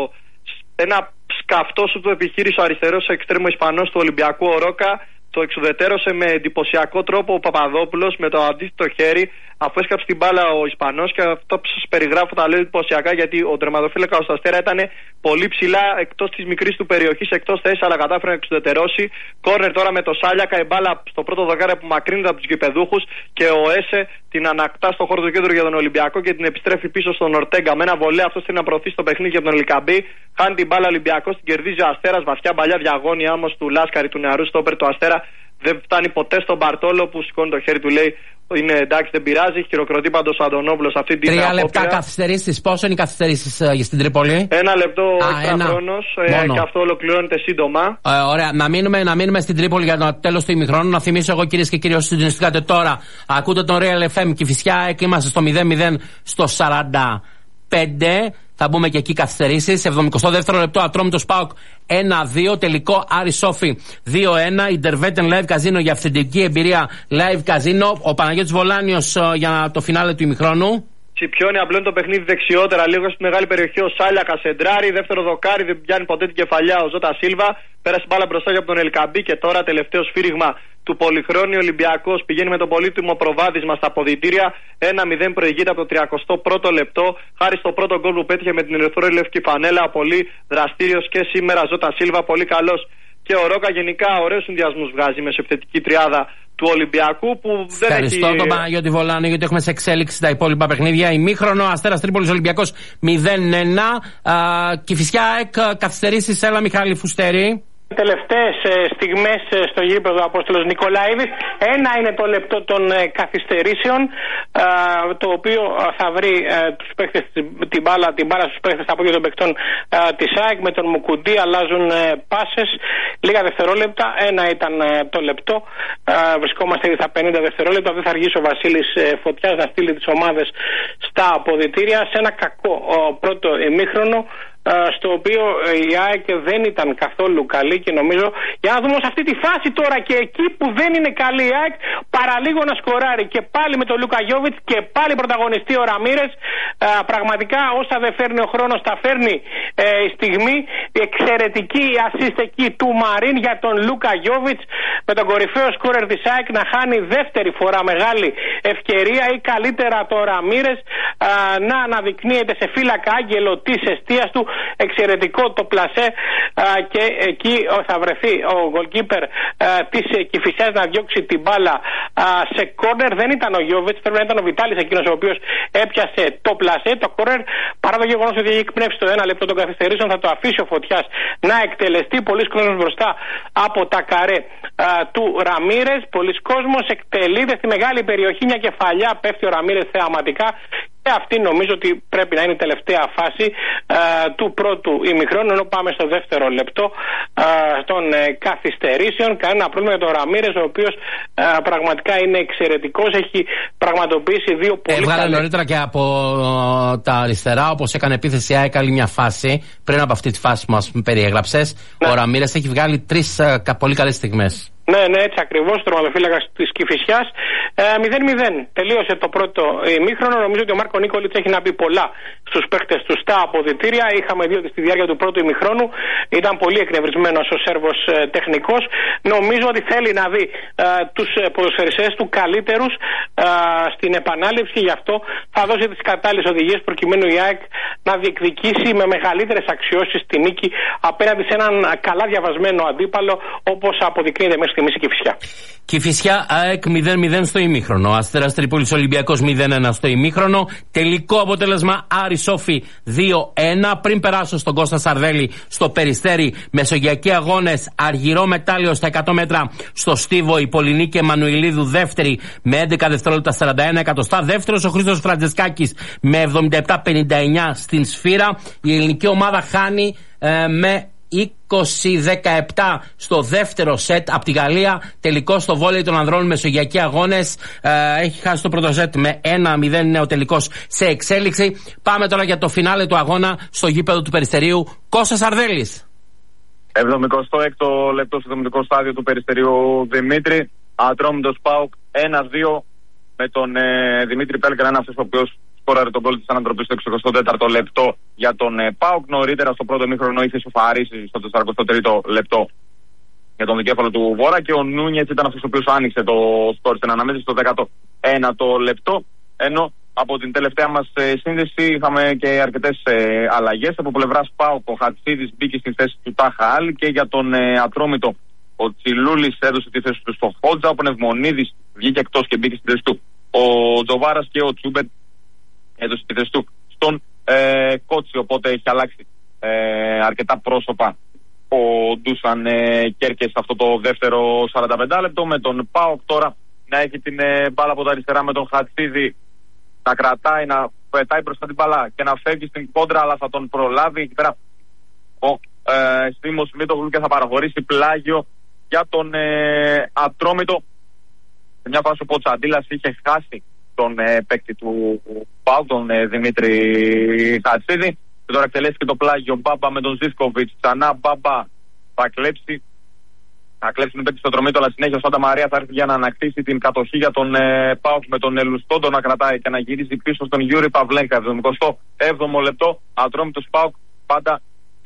Ένα σκαφτό σου του επιχείρησε ο αριστερός εξτρέμο Ισπανός του Ολυμπιακού ο Ρόκα. Το εξουδετέρωσε με εντυπωσιακό τρόπο ο Παπαδόπουλος με το αντίθετο χέρι, αφού έσκαψε την μπάλα ο Ισπανός. Και αυτό που σας περιγράφω τα λέω εντυπωσιακά, γιατί ο τερματοφύλακας του Αστέρα ήταν πολύ ψηλά εκτός της μικρής του περιοχής, εκτός θέσης, αλλά κατάφερε να εξουδετερώσει. Κόρνερ τώρα με το Σάλιακα, η μπάλα στο πρώτο δοκάρι που μακρύνεται από τους γηπεδούχους και ο Έσε την ανακτά στο χώρο του κέντρου για τον Ολυμπιακό και την επιστρέφει πίσω στον Ορτέγκα. Με ένα βολέ αυτό θέλει να προωθεί στο παιχνίδι για τον Ελικαμπή. Χάνει την μπάλα Ολυμπιακός, την κερδίζει ο Αστέρας. Βαθιά παλιά διαγώνια όμως του Λάσκαρη, του νεαρού στόπερ του Αστέρα. Δεν φτάνει ποτέ στον Μπαρτόλο που σηκώνει το χέρι του, λέει είναι εντάξει, δεν πειράζει. Χειροκροτεί πάντως ο Αντωνόπουλος αυτή την 3 λεπτά καθυστερήσεις. Πόσο είναι οι καθυστερήσεις στην Τρίπολη? 1 λεπτό έξτρα χρόνος και αυτό ολοκληρώνεται σύντομα. Ωραία, να μείνουμε στην Τρίπολη για το τέλος του ημιχρόνου. Να θυμίσω εγώ, κυρίες και κύριοι, όσοι συντονιστήκατε τώρα, ακούτε τον Real FM Κηφισιά, είμαστε στο 0-0 στο 45. Θα μπούμε και εκεί καθυστερήσεις. 72ο λεπτό Ατρόμητος ΠΑΟΚ 1-2. Τελικό Άρη Σόφι 2-1. Ιντερβέτεν Live Casino για αυθεντική εμπειρία Live Casino. Ο Παναγιώτης Βολάνιος για το φινάλε του ημιχρόνου. Τσιπιώνει, απλώνει το παιχνίδι δεξιότερα, λίγο στη μεγάλη περιοχή. Ο Σάλιακα σεντράρει, δεύτερο δοκάρι, δεν πιάνει ποτέ την κεφαλιά ο Ζώτα Σίλβα. πέρασε μπάλα μπροστά από τον Ελκαμπή και τώρα τελευταίο σφύριγμα του πολυχρόνιου Ολυμπιακός πηγαίνει με το πολύτιμο προβάδισμα στα αποδυτήρια. 1-0 προηγείται από το 31ο λεπτό. Χάρη στο πρώτο γκολ που πέτυχε με την ερυθρόλευκη φανέλα. Πολύ δραστήριος και σήμερα Ζώτα Σίλβα, πολύ καλός. Και ο Ρόκα γενικά ωραίους συνδυασμούς βγάζει με επιθετική τριάδα του Ολυμπιακού που δεν έχει. Ευχαριστώ τον Παναγιώτη Βολάνο, γιατί έχουμε σε εξέλιξη τα υπόλοιπα παιχνίδια. Ημίχρονο Αστέρας Τρίπολης Ολυμπιακός 0-1. Κηφισιά ΕΚ καθυστερήσεις. Έλα Μιχάλη Φουστέρη. Τελευταίες στιγμές στο γήπεδο Απόστολος Νικολαίδης. Ένα είναι το λεπτό των καθυστερήσεων, το οποίο θα βρει τους παίχτες, την μπάλα στους παίχτες από πόδια των παιχτών της ΑΕΚ. Με τον Μουκουντή αλλάζουν πάσες λίγα δευτερόλεπτα. Ένα ήταν το λεπτό. Βρισκόμαστε ήδη στα 50 δευτερόλεπτα. Δεν θα αργήσει ο Βασίλης Φωτιάς να στείλει τις ομάδες στα αποδυτήρια. Σε ένα κακό πρώτο ημίχρονο στο οποίο η ΑΕΚ δεν ήταν καθόλου καλή και νομίζω, για να δούμε σε αυτή τη φάση τώρα και εκεί που δεν είναι καλή η ΑΕΚ, παραλίγο να σκοράρει και πάλι με τον Λούκα Γιόβιτς και πάλι πρωταγωνιστεί ο Ραμίρες. Πραγματικά όσα δεν φέρνει ο χρόνος τα φέρνει η στιγμή. Εξαιρετική η assist εκεί του Μαρίν για τον Λούκα Γιόβιτς, με τον κορυφαίο σκόρερ της ΑΕΚ να χάνει δεύτερη φορά μεγάλη ευκαιρία, ή καλύτερα το Ραμίρες να αναδεικνύεται σε φύλακα άγγελο της εστίας του. Εξαιρετικό το πλασέ και εκεί θα βρεθεί ο goalkeeper της Κηφισιάς να διώξει την μπάλα σε κόρνερ. Δεν ήταν ο Γιόβιτς, πρέπει να ήταν ο Βιτάλης εκείνος ο οποίος έπιασε το πλασέ. Το κόρνερ, παρά το γεγονός ότι έχει εκπνεύσει το 1 λεπτό των καθυστερήσεων, θα το αφήσει ο Φωτιάς να εκτελεστεί. Πολλοί κόσμος μπροστά από τα καρέ του Ραμίρες. Πολλοί κόσμος εκτελείται στη μεγάλη περιοχή, μια κεφαλιά, πέφτει ο Ραμίρες θεαματικά. Και αυτή νομίζω ότι πρέπει να είναι η τελευταία φάση του πρώτου ημιχρόνου, ενώ πάμε στο δεύτερο λεπτό των καθυστερήσεων. Κανένα πρόβλημα για τον Ραμίρες, ο οποίος πραγματικά είναι εξαιρετικός, έχει πραγματοποιήσει δύο πολύ Έβγαλε νωρίτερα και από τα αριστερά, όπως έκανε επίθεση ΑΕΚ άλλη μια φάση, πριν από αυτή τη φάση που μας περιέγραψες. Ναι. Ο Ραμίρες έχει βγάλει 3 πολύ καλές στιγμές. Ναι, έτσι ακριβώς, τερματοφύλακας της Κηφισιάς. 0-0 τελείωσε το πρώτο ημίχρονο. Νομίζω ότι ο Μάρκο Νίκολιτς έχει να πει πολλά στους παίκτες του στα αποδυτήρια. Είχαμε δει ότι στη διάρκεια του πρώτου ημιχρόνου ήταν πολύ εκνευρισμένος ο Σέρβος τεχνικός. Νομίζω ότι θέλει να δει τους ποδοσφαιριστές του καλύτερους στην επανάληψη, και γι' αυτό θα δώσει τις κατάλληλες οδηγίες προκειμένου η ΑΕΚ να διεκδικήσει με μεγαλύτερες αξιώσεις τη νίκη απέναντι σε έναν καλά διαβασμένο αντίπαλο, όπως αποδεικνύεται μέχρι στιγμής η Κηφισιά. Κηφισιά ΑΕΚ 0-0 στο ημίχρονο. Αστέρας Τρίπολης Ολυμπιακός 0-1 στο ημίχρονο. Τελικό αποτέλεσμα Άρης Σόφι 2-1. Πριν περάσω στον Κώστα Σαρδέλη στο Περιστέρι, μεσογειακοί αγώνες Αργυρό Μετάλλιο στα 100 μέτρα στο Στίβο, η Πολυνίκη Εμμανουηλίδου δεύτερη με 11 δευτερόλεπτα 41 εκατοστά. Δεύτερος ο Χρήστος Φραντζεσκάκης με 77-59 στην Σφύρα. Η ελληνική ομάδα χάνει με 20-17 στο δεύτερο σετ από τη Γαλλία. Τελικό στο βόλεϊ των ανδρών, μεσογειακοί αγώνες. Έχει χάσει το πρώτο σετ με 1-0, είναι ο τελικός σε εξέλιξη. Πάμε τώρα για το φινάλε του αγώνα στο γήπεδο του Περιστερίου. Κώστας Αρδέλης. 76ο λεπτό στο 70ο στάδιο του Περιστερίου Δημήτρη. Ατρόμητος ΠΑΟΚ 1-2 με τον Δημήτρη Πέλκρα, ένα αυτός ο οποίος σκόραρε τον γκολ της ανατροπής στο 64ο λεπτό για τον ΠΑΟΚ. Νωρίτερα στο πρώτο ημίχρονο είχε σοφαρίσει στο 43ο λεπτό για τον δικέφαλο του Βόρα, και ο Νούνιετς ήταν αυτός ο οποίος άνοιξε το σκορ στην αναμέτρηση στο 19ο λεπτό. Ενώ από την τελευταία μας σύνδεση είχαμε και αρκετές αλλαγές. Από πλευράς ΠΑΟΚ ο Χατσίδης μπήκε στη θέση του Τάχα Άλλη, και για τον Ατρόμητο ο Τσιλούλης έδωσε τη θέση του στο Χότζα. Ο Πνευμονίδης βγήκε εκτός και μπήκε στη θέση του ο Τζοβάρας, και ο Τσούμπετ έδωσε τη θέση του στον Κότσι. Οπότε έχει αλλάξει αρκετά πρόσωπα ο Ντούσαν Κέρκες αυτό το δεύτερο 45 λεπτό, με τον ΠΑΟΚ τώρα να έχει την μπάλα από τα αριστερά, με τον Χατσίδη να κρατάει, να πετάει μπροστά την μπάλα και να φεύγει στην κόντρα, αλλά θα τον προλάβει εκεί πέρα ο Στίμος Μίτογλου και θα παραχωρήσει πλάγιο για τον Ατρόμητο. Σε μια φάση που ο Τσαντίλας είχε χάσει τον παίκτη του ΠΑΟΚ, τον Δημήτρη Χατσίδη, και τώρα εκτελέστηκε το πλάγιο Μπάμπα με τον Ζίσκοβιτς. Ξανά Μπάμπα θα κλέψει τον παίκτη στο Ατρόμητο, αλλά συνέχεια ο Σάντα Μαρία θα έρθει για να ανακτήσει την κατοχή για τον ΠΑΟΚ, με τον Ελουστόντο να κρατάει και να γυρίζει πίσω στον Γιούρι Παυλέγκα. 27ο λεπτό, Ατρόμητος ΠΑΟΚ πάντα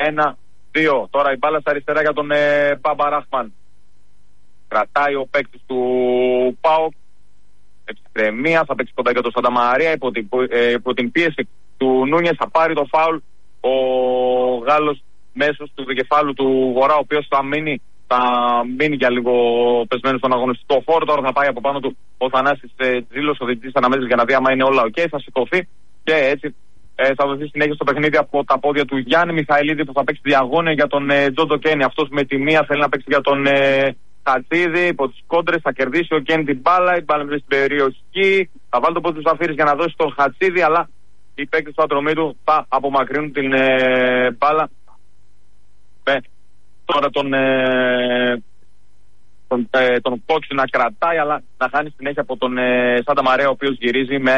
1-2. Τώρα η μπάλα στα αριστερά για τον Μπάμπα Ράχμαν. Κρατάει ο παίκτης του ΠΑΟΚ. Επιστρεμία, θα παίξει κοντά για τον Σάντα Μαρία. Υπό την πίεση του Νούνιες θα πάρει το φάουλ ο Γάλλος μέσω του δικεφάλου του Βορρά, ο οποίος θα μείνει για λίγο πεσμένο στον αγωνιστικό χώρο. Τώρα θα πάει από πάνω του ο Θανάσης Τζίλος, ο διαιτητής αναμέτρησης, για να δει άμα είναι όλα ok. Θα σηκωθεί και έτσι θα δοθεί συνέχεια στο παιχνίδι από τα πόδια του Γιάννη Μιχαηλίδη, που θα παίξει διαγώνια για τον Τζόντο Κένι. Αυτός με τη μία θέλει να παίξει για τον Χατσίδη. Υπό τις κόντρες θα κερδίσει ο Κένι την μπάλα. Η μπάλα στην περιοχή. Θα βάλει τον πόδι του Ζαφύρης για να δώσει τον Χατσίδη, αλλά οι παίκτες του Ατρομήτου θα απομακρύνουν την μπάλα. Τώρα τον Κότσι να κρατάει, αλλά να χάνει συνέχεια από τον Σάντα Μαρέα, ο οποίος γυρίζει με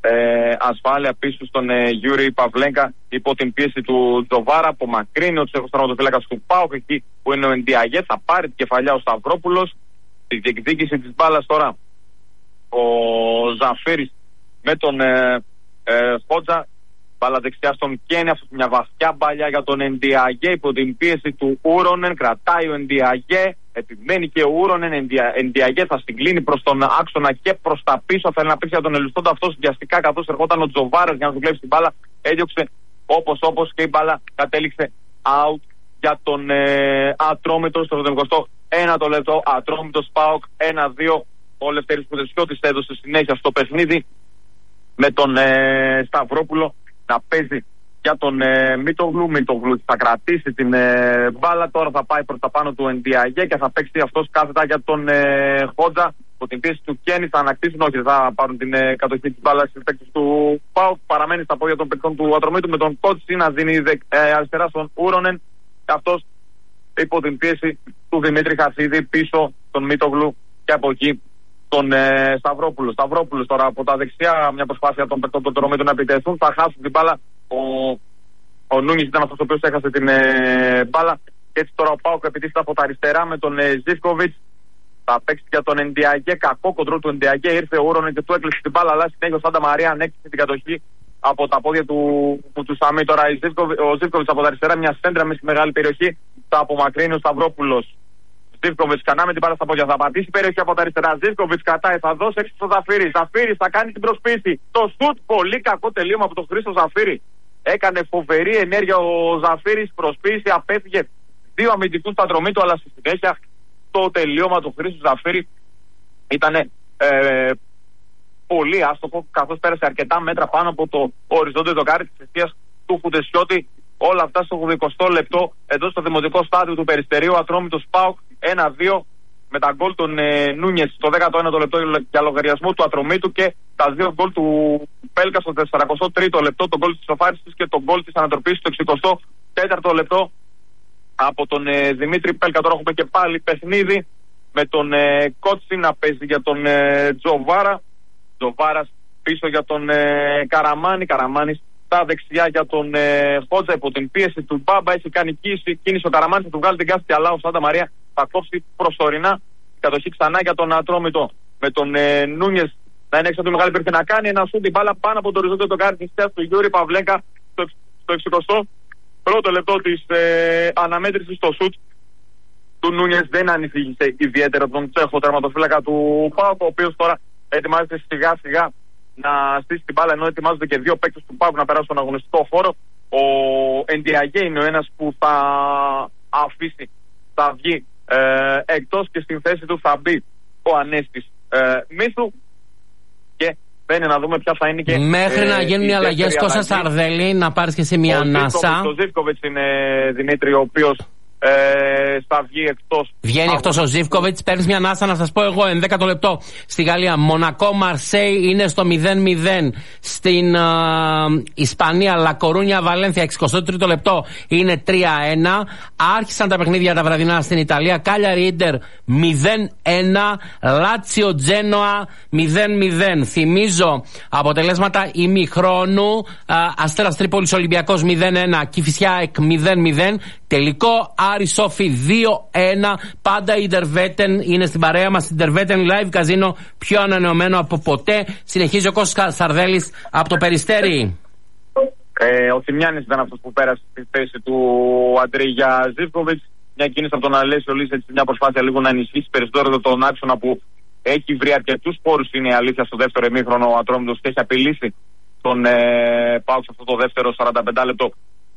ασφάλεια πίσω στον Γιούρι Παυλέγκα υπό την πίεση του Τζοβάρα. Απομακρύνει ο Τσέχος τερματοφύλακας του ΠΑΟΚ εκεί που είναι ο Εντιαγέ. Θα πάρει την κεφαλιά ο Σταυρόπουλος. Τη διεκδίκηση της μπάλας τώρα ο Ζαφύρης με τον Χότζα. Μπάλα δεξιά στον Κένι. Αυτό μια βαθιά μπαλιά για τον Εντιαγέ υπό την πίεση του Ούρονεν. Κρατάει ο Εντιαγέ. Επιμένει και ο Ούρονεν. Εντιαγέ θα συγκλίνει προς τον άξονα και προς τα πίσω. Θέλει να παίξει για τον Ελουστόντα αυτό βιαστικά καθώς ερχόταν ο Τζοβάρας για να του κλέψει την μπάλα. Έδιωξε όπως και η μπάλα κατέληξε out για τον Ατρόμητο στο 71ο λεπτό. Ατρόμητος ΠΑΟΚ 1-2. Ο Λευτέρης Κουδεσιώτης έδωσε συνέχεια στο παιχνίδι με τον Σταυρόπουλο να παίζει για τον Μίτογλου. Μίτογλου θα κρατήσει την μπάλα. Τώρα θα πάει προς τα πάνω του Εντιαγέ και θα παίξει αυτός κάθετα για τον Χότζα. Από την πίεση του Κένι θα ανακτήσουν, όχι, θα πάρουν την κατοχή της μπάλας στις παίκτες του ΠΑΟΚ. Παραμένει στα πόδια των παικτών του Ατρομήτου με τον Κότσι να δίνει αριστερά στον Ούρονεν. Αυτός υπό την πίεση του Δημήτρη Χασίδη πίσω τον Μίτογλου και από εκεί τον Σταυρόπουλο. Σταυρόπουλος τώρα από τα δεξιά, μια προσπάθεια των παικτών του Ατρομήτου να επιτεθούν. Θα χάσουν την μπάλα. Ο Νούνις ήταν αυτός ο οποίος έχασε την μπάλα. Και έτσι τώρα ο ΠΑΟΚ επιτίθεται από τα αριστερά με τον Ζίβκοβιτς. Θα παίξει για τον Εντιαγέ. Κακό κοντρόλ του Εντιαγέ. Ήρθε ο Ούρονεν και του έκλεισε την μπάλα. Αλλά συνέχεια ο Σάντα Μαρία ανέκτησε την κατοχή από τα πόδια του Σαμί. Τώρα ο Ζίβκοβιτς από τα αριστερά, μια σέντρα με στη μεγάλη περιοχή. Θα απομακρύνει ο Σταυρόπουλος. Ζίβκοβιτς κανά με την μπάλα στα πόδια. Θα πατήσει περιοχή από τα αριστερά. Ζίβκοβιτς κατάει. Θα δώσει έξω στο Ζαφύρι. Ζαφύρι θα κάνει την προσπίση. Το σουτ. Πολύ κακό τελείωμα από τον Χρήστο Ζαφύρι. Έκανε φοβερή ενέργεια ο Ζαφύρης. Προσπίση. Απέφυγε δύο αμυντικούς του Ατρομήτου. Αλλά στη συνέχεια το τελείωμα του Χρήστου Ζαφύρι ήταν πολύ άστοχο, καθώς πέρασε αρκετά μέτρα πάνω από το οριζόντιο δοκάρι της αιστείας του Χουντεσιώτη. Όλα αυτά στο 80 λεπτό εδώ στο δημοτικό στάδιο του Περιστερίου. Ατρόμητος ΠΑΟΚ 1-2 με τα γκολ των Νούνιες στο 19ο λεπτό για λογαριασμό του Ατρομήτου και τα δύο γκολ του Πέλκα στο 43ο λεπτό, τον γκολ της Σοφάρισης και τον γκολ της Ανατροπής στο 64ο λεπτό από τον Δημήτρη Πέλκα. Τώρα έχουμε και πάλι παιχνίδι με τον Κότσι να παίζει για τον Τζοβάρα. Τζοβάρας πίσω για τον Καραμάνη. Καραμάνης στα δεξιά για τον Χότζα υπό την πίεση του Μπάμπα. Έχει κάνει κίνηση ο Καραμάνης, θα του βγάλει την κάθετη, αλλά ο Σάντα Μαρία θα κόψει προσωρινά την κατοχή ξανά για τον Ατρόμητο. Με τον Νούνιες να είναι έξω από τη μεγάλη περιοχή να κάνει ένα σούτ την μπάλα πάνω από το οριζόντιο το κάρι της θέασης του Γιούρι Παυλέγκα στο 61ο λεπτό της αναμέτρησης. Το σούτ του Νούνιες δεν ανησύχησε ιδιαίτερα τον Τσέχο τερματοφύλακα του ΠΑΟΚ, ο οποίος τώρα ετοιμάζεται σιγά σιγά να στήσει την μπάλα, ενώ ετοιμάζονται και δύο παίκτες του ΠΑΟΚ να περάσουν στον αγωνιστικό χώρο. Ο Εντιαγέ είναι ο ένας που θα αφήσει, θα βγει εκτός και στην θέση του θα μπει ο Ανέστης Μίθου και μπαίνει να δούμε ποια θα είναι και μέχρι να γίνουν οι αλλαγές. Κώστα Σαρδέλη, να πάρεις και σε μια ανάσα. Ο Ζίβκοβιτς είναι, Δημήτρη, ο οποίος θα βγει εκτός. Βγαίνει εκτός ο Ζίβκοβιτς. Παίρνεις μια ανάσα να σας πω εγώ. 11ο λεπτό στη Γαλλία. Μονακό Μαρσέι είναι στο 0-0. Στην Ισπανία Λακορούνια Βαλένθια 63ο λεπτό είναι 3-1. Άρχισαν τα παιχνίδια τα βραδινά στην Ιταλία. Κάλιαρι Ίντερ 0-1. Λάτσιο Τζένοα 0-0. Θυμίζω αποτελέσματα ημιχρόνου. Αστέρας Τρίπολης Ολυμπιακός 0-1. Κηφισιά ΕΚ 0-0. Τελικό Άρη Σόφι 2-1. Πάντα η Ιντερβέτεν είναι στην παρέα μας. Ιντερβέτεν Live Καζίνο, πιο ανανεωμένο από ποτέ. Συνεχίζει ο Κώστας Σαρδέλης από το Περιστέρι. Ο Θημιάνης ήταν αυτός που πέρασε στη θέση του Αντρίγια Ζίβκοβιτς. Μια κίνηση από τον Αλέσιο Λίσετς, μια προσπάθεια λίγο να ενισχύσει περισσότερο τον άξονα που έχει βρει αρκετούς πόρους. Είναι η αλήθεια στο δεύτερο ημίχρονο ο Ατρόμητος και έχει απειλήσει τον ΠΑΟΚ σε αυτό το δεύτερο 45 λεπτό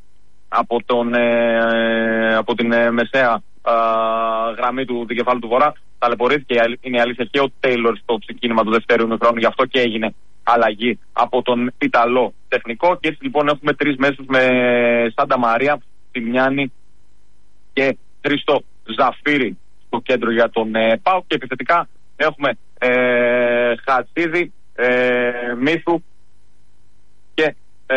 από την μεσαία γραμμή του δικεφάλου του Βορρά. Ταλαιπωρήθηκε, είναι η αλήθεια, και ο Τέιλορ στο ξεκίνημα του δεύτερου ημιχρόνου, γι' αυτό και έγινε αλλαγή από τον Ιταλό τεχνικό. Και έτσι λοιπόν έχουμε τρεις μέσους με Σάντα Μαρία, Τιμιάνη και Χρήστο Ζαφύρι στο κέντρο για τον ΠΑΟΚ. Και επιθετικά έχουμε Χατσίδη, Μίθου και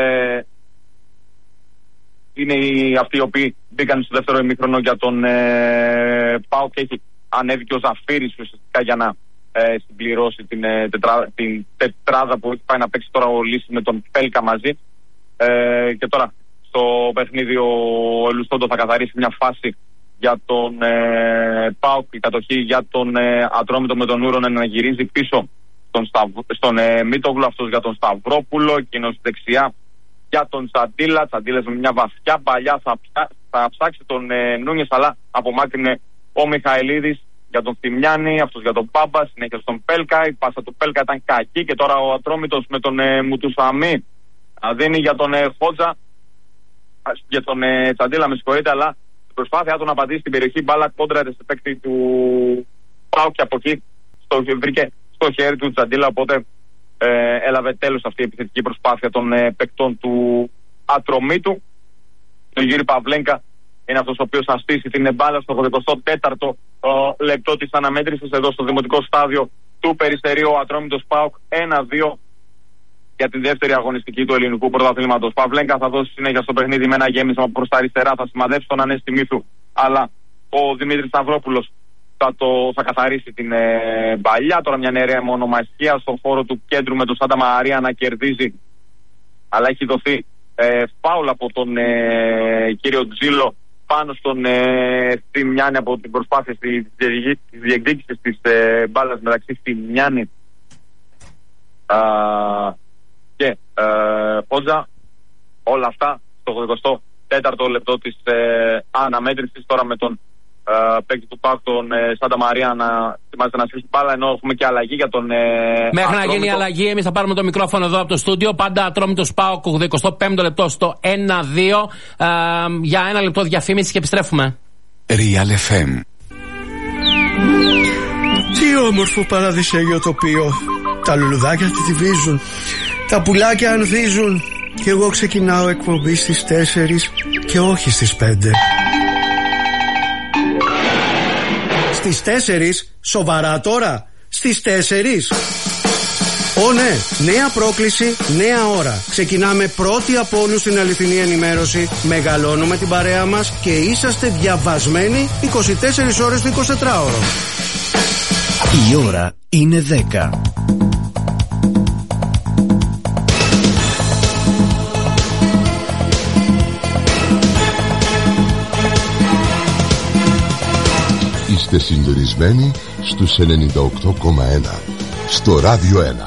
είναι αυτοί οι οποίοι μπήκαν στο δεύτερο ημίχρονο για τον ΠΑΟΚ και έχει ανέβει και ο Ζαφύρης ουσιαστικά για να συμπληρώσει την τετράδα που έχει πάει να παίξει τώρα ο Λύσης με τον Πέλκα μαζί. Και τώρα στο παιχνίδι ο Ελουστόντο θα καθαρίσει μια φάση για τον ΠΑΟΚ, η κατοχή για τον Ατρόμητο με τον Ούρον να γυρίζει πίσω στον Μίτογλου, αυτός για τον Σταυρόπουλο, εκείνος δεξιά για τον Τσαντίλα. Τσαντίλας με μια βαθιά παλιά θα ψάξει τον Νούνιες, αλλά απομάκρυνε ο Μιχαηλίδης για τον Θημιάνη, αυτός για τον Πάμπα, συνέχεια στον Πέλκα. Η πάσα του Πέλκα ήταν κακή και τώρα ο Ατρόμητος με τον Μουτουσαμί δίνει για τον Χότζα, για τον Τσαντίλα, με συγχωρείτε, αλλά η προσπάθειά του να απαντήσει στην περιοχή, μπάλα κόντρα σε παίκτη του ΠΑΟΚ και από εκεί βρήκε στο χέρι του Τσαντίλα, οπότε έλαβε τέλος αυτή η επιθετική προσπάθεια των παικτών του Ατρομήτου. Ο Γιούρι Παυλένκα είναι αυτός ο οποίος θα στήσει την μπάλα στο 84ο λεπτό της αναμέτρησης εδώ στο δημοτικό στάδιο του Περιστερίου. Ο Ατρόμητος ΠΑΟΚ 1-2 για την δεύτερη αγωνιστική του ελληνικού πρωταθλήματος. Παυλένκα θα δώσει συνέχεια στο παιχνίδι με ένα γέμισμα προς τα αριστερά, θα σημαδέψει τον Ανέστη Μύθου, αλλά ο Δημήτρης Σταυρόπουλος θα καθαρίσει την παλιά. Τώρα μια νέα μονομαχία στον χώρο του κέντρου με τον Σάντα Μαρία να κερδίζει, αλλά έχει δοθεί φάουλ από τον κύριο Τζίλο πάνω στον Θημιάνη από την προσπάθεια της διεκδίκησης της μπάλας μεταξύ Θημιάνη και Πότζα. Όλα αυτά στο 24ο λεπτό της αναμέτρησης. Τώρα με τον παίκτη του ΠΑΟΚ, τον Σάντα Μαρία, να ετοιμάζεται να σφίσει μπάλα, ενώ έχουμε και αλλαγή για τον μέχρι να γίνει η αλλαγή, εμείς θα πάρουμε το μικρόφωνο εδώ από το στούντιο. Πάντα Ατρόμητος ΠΑΟΚ, 25ο λεπτό στο 1-2. Για ένα λεπτό διαφήμιση και επιστρέφουμε. Real FM. Τι όμορφο παραδεισέγιο τοπίο. Τα λουλουδάκια τυβίζουν, τα πουλάκια ανθίζουν και εγώ ξεκινάω εκπομπή στις 4 και όχι στις 5. Στις 4, σοβαρά τώρα, στις 4. Ω ναι, νέα πρόκληση, νέα ώρα. Ξεκινάμε πρώτοι από όλους την αληθινή ενημέρωση. Μεγαλώνουμε την παρέα μας και είσαστε διαβασμένοι 24 ώρες το 24ωρο. Η ώρα είναι 10. Είστε συντονισμένοι στους 98,1 στο Ράδιο 1.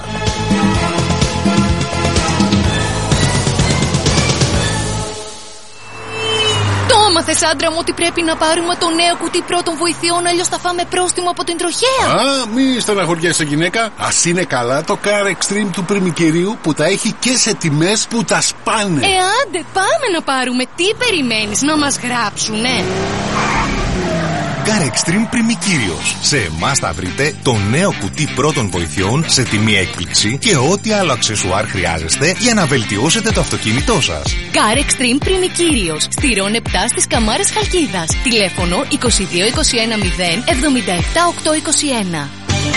Μάθες, άντρα μου, ότι πρέπει να πάρουμε το νέο κουτί πρώτων βοηθειών, αλλιώς θα φάμε πρόστιμο από την τροχέα. Μη στεναχωριέσαι, γυναίκα. Ας είναι καλά το Car Extreme του Πριμικυρίου που τα έχει και σε τιμές που τα σπάνε. Άντε, πάμε να πάρουμε. Τι περιμένεις, να μας γράψουνε? Car Extreme Πριμικύριος. Σε εμάς θα βρείτε το νέο κουτί πρώτων βοηθειών σε τιμή έκπληξη και ό,τι άλλο αξεσουάρ χρειάζεστε για να βελτιώσετε το αυτοκίνητό σας. Car Extreme Πριμικύριος. Στηρών 7 στις Καμάρες Χαλκίδας. Τηλέφωνο 22 21 0 77 821.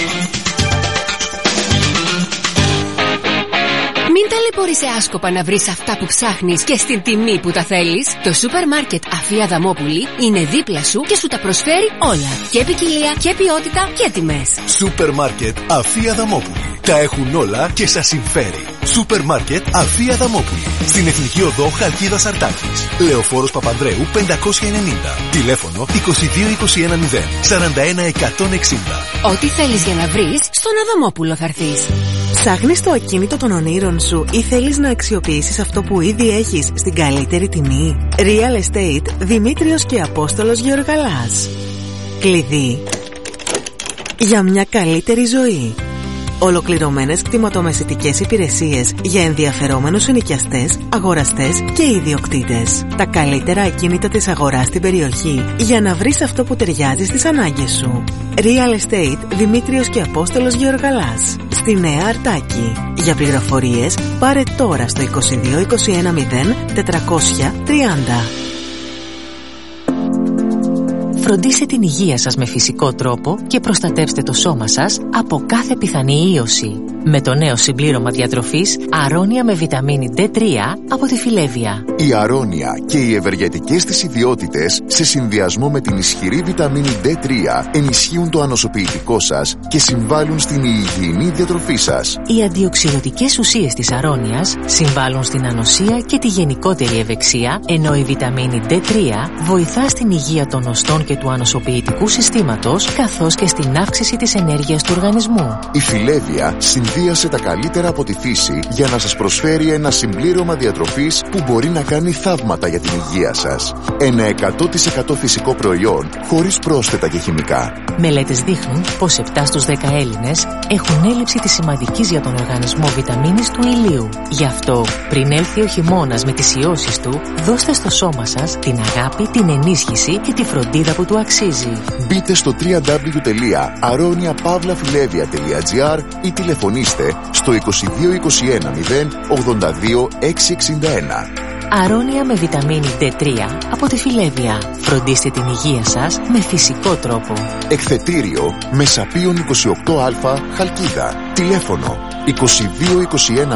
Μην ταλαιπωρείσαι άσκοπα να βρεις αυτά που ψάχνεις και στην τιμή που τα θέλεις. Το σούπερ μάρκετ Αφία Αδαμόπουλη είναι δίπλα σου και σου τα προσφέρει όλα. Και ποικιλία και ποιότητα και τιμές. Σούπερ μάρκετ Αφία Αδαμόπουλη. Τα έχουν όλα και σας συμφέρει. Σούπερ μάρκετ Αφία Αδαμόπουλη. Στην Εθνική Οδό Χαλκίδας Αρτάκης. Λεωφόρος Παπανδρέου 590. Τηλέφωνο 22 21 0 41 160. Ό,τι θέλεις για να βρεις, στον Αδαμόπουλο θα έρθεις. Ψάχνεις το ακίνητο των ονείρων σου ή θέλεις να αξιοποιήσεις αυτό που ήδη έχεις στην καλύτερη τιμή? Real Estate Δημήτριος και Απόστολος Γεωργαλάς. Κλειδί για μια καλύτερη ζωή. Ολοκληρωμένες κτηματομεσητικές υπηρεσίες για ενδιαφερόμενους ενοικιαστές, αγοραστές και ιδιοκτήτες. Τα καλύτερα ακίνητα της αγοράς στην περιοχή για να βρεις αυτό που ταιριάζει στις ανάγκες σου. Real Estate Δημήτριος και Απόστολος Γεωργαλάς. Στη Νέα Αρτάκη. Για πληροφορίες πάρε τώρα στο 22 21 0 430. Φροντίστε την υγεία σας με φυσικό τρόπο και προστατεύστε το σώμα σας από κάθε πιθανή ίωση. Με το νέο συμπλήρωμα διατροφής Αρώνια με βιταμίνη D3 από τη Φιλέβια. Η αρώνια και οι ευεργετικές της ιδιότητες σε συνδυασμό με την ισχυρή βιταμίνη D3 ενισχύουν το ανοσοποιητικό σας και συμβάλλουν στην υγιεινή διατροφή σας. Οι αντιοξυδοτικές ουσίες της αρώνιας συμβάλλουν στην ανοσία και τη γενικότερη ευεξία, ενώ η βιταμίνη D3 βοηθά στην υγεία των οστών και του ανοσοποιητικού συστήματος, καθώς και στην αύξηση της ενέργειας του οργανισμού. Η Φιλέβια συνδύασε τα καλύτερα από τη φύση για να σας προσφέρει ένα συμπλήρωμα διατροφής που μπορεί να κάνει θαύματα για την υγεία σας. Ένα 100% φυσικό προϊόν χωρίς πρόσθετα και χημικά. Μελέτες δείχνουν πως 7 στους 10 Έλληνες έχουν έλλειψη της σημαντικής για τον οργανισμό βιταμίνης του ηλίου. Γι' αυτό, πριν έλθει ο χειμώνας με τις ιώσεις του, δώστε στο σώμα σας την αγάπη, την ενίσχυση και τη φροντίδα που του αξίζει. Μπείτε στο www.aroniapavlafilevia.gr ή τηλεφωνήστε στο 2221 082 661. Αρώνια με βιταμίνη D3 από τη Φιλέβια. Φροντίστε την υγεία σας με φυσικό τρόπο. Εκθετήριο Μεσαπίων 28α Χαλκίδα. Τηλέφωνο 2221 082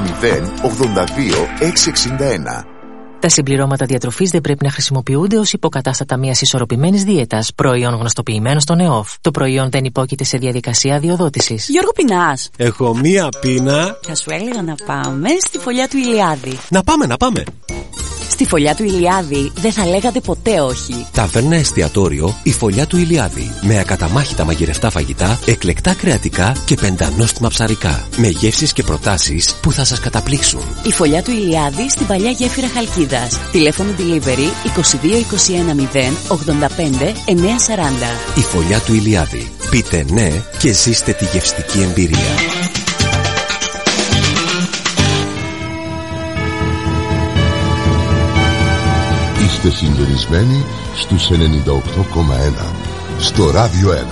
661. Τα συμπληρώματα διατροφής δεν πρέπει να χρησιμοποιούνται ως υποκατάστατα μιας ισορροπημένης δίαιτας, προϊόν γνωστοποιημένο στον ΕΟΦ. Το προϊόν δεν υπόκειται σε διαδικασία αδειοδότησης. Γιώργο, πεινάς? Έχω μία πείνα. Θα σου έλεγα να πάμε στη φωλιά του Ηλιάδη. Να πάμε. Στη φωλιά του Ηλιάδη δεν θα λέγατε ποτέ όχι. Ταβέρνα εστιατόριο η φωλιά του Ηλιάδη. Με ακαταμάχητα μαγειρευτά φαγητά, εκλεκτά κρεατικά και πεντανόστιμα ψαρικά. Με γεύσεις και προτάσεις που θα σας καταπλήξουν. Η φωλιά του Ηλιάδη στην παλιά γέφυρα Χαλκίδας. Τηλέφωνο delivery 2221 085 940. Η φωλιά του Ηλιάδη. Πείτε ναι και ζήστε τη γευστική εμπειρία. Είστε συντονισμένοι στους 98,1 στο Ράδιο 1.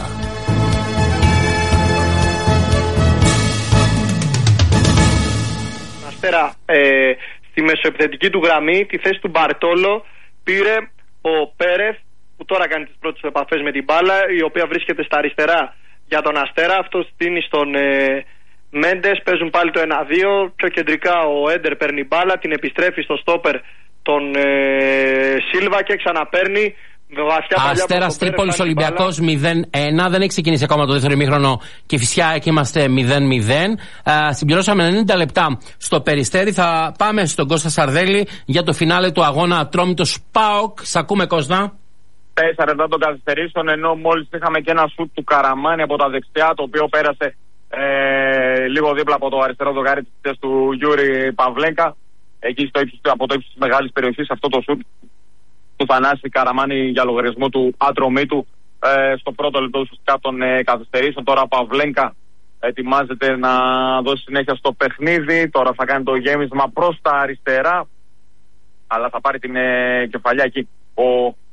Αστέρα, στη μεσοεπιθετική του γραμμή τη θέση του Μπαρτόλο πήρε ο Πέρεθ, που τώρα κάνει τις πρώτες επαφές με την μπάλα, η οποία βρίσκεται στα αριστερά για τον Αστέρα. Αυτό στείνει στον Μέντες, παίζουν πάλι το 1-2. Πιο κεντρικά ο Έντερ παίρνει μπάλα, την επιστρέφει στο στόπερ τον Σίλβα και ξαναπαίρνει Αστέρας Τρίπολης Ολυμπιακός 0-1. Δεν έχει ξεκινήσει ακόμα το δεύτερο ημίχρονο και φυσικά εκεί είμαστε 0-0. Συμπληρώσαμε 90 λεπτά στο Περιστέρι. Θα πάμε στον Κώστα Σαρδέλη για το φινάλε του αγώνα Ατρόμητος ΠΑΟΚ. Σ' ακούμε, Κώστα. 4 των καθυστερήσεων, ενώ μόλις είχαμε και ένα σουτ του Καραμάνη από τα δεξιά, το οποίο πέρασε λίγο δίπλα από το αριστερό δοκάρι της του Γιούρι Παυλέγκα. Εκεί από το ύψος της μεγάλης περιοχής, αυτό το σουτ του Θανάση Καραμάνη για λογαριασμό του Ατρομήτου στο πρώτο λεπτό ουσιαστικά των καθυστερήσεων. Τώρα ο Παυλέγκα ετοιμάζεται να δώσει συνέχεια στο παιχνίδι. Τώρα θα κάνει το γέμισμα προς τα αριστερά, αλλά θα πάρει την κεφαλιά εκεί ο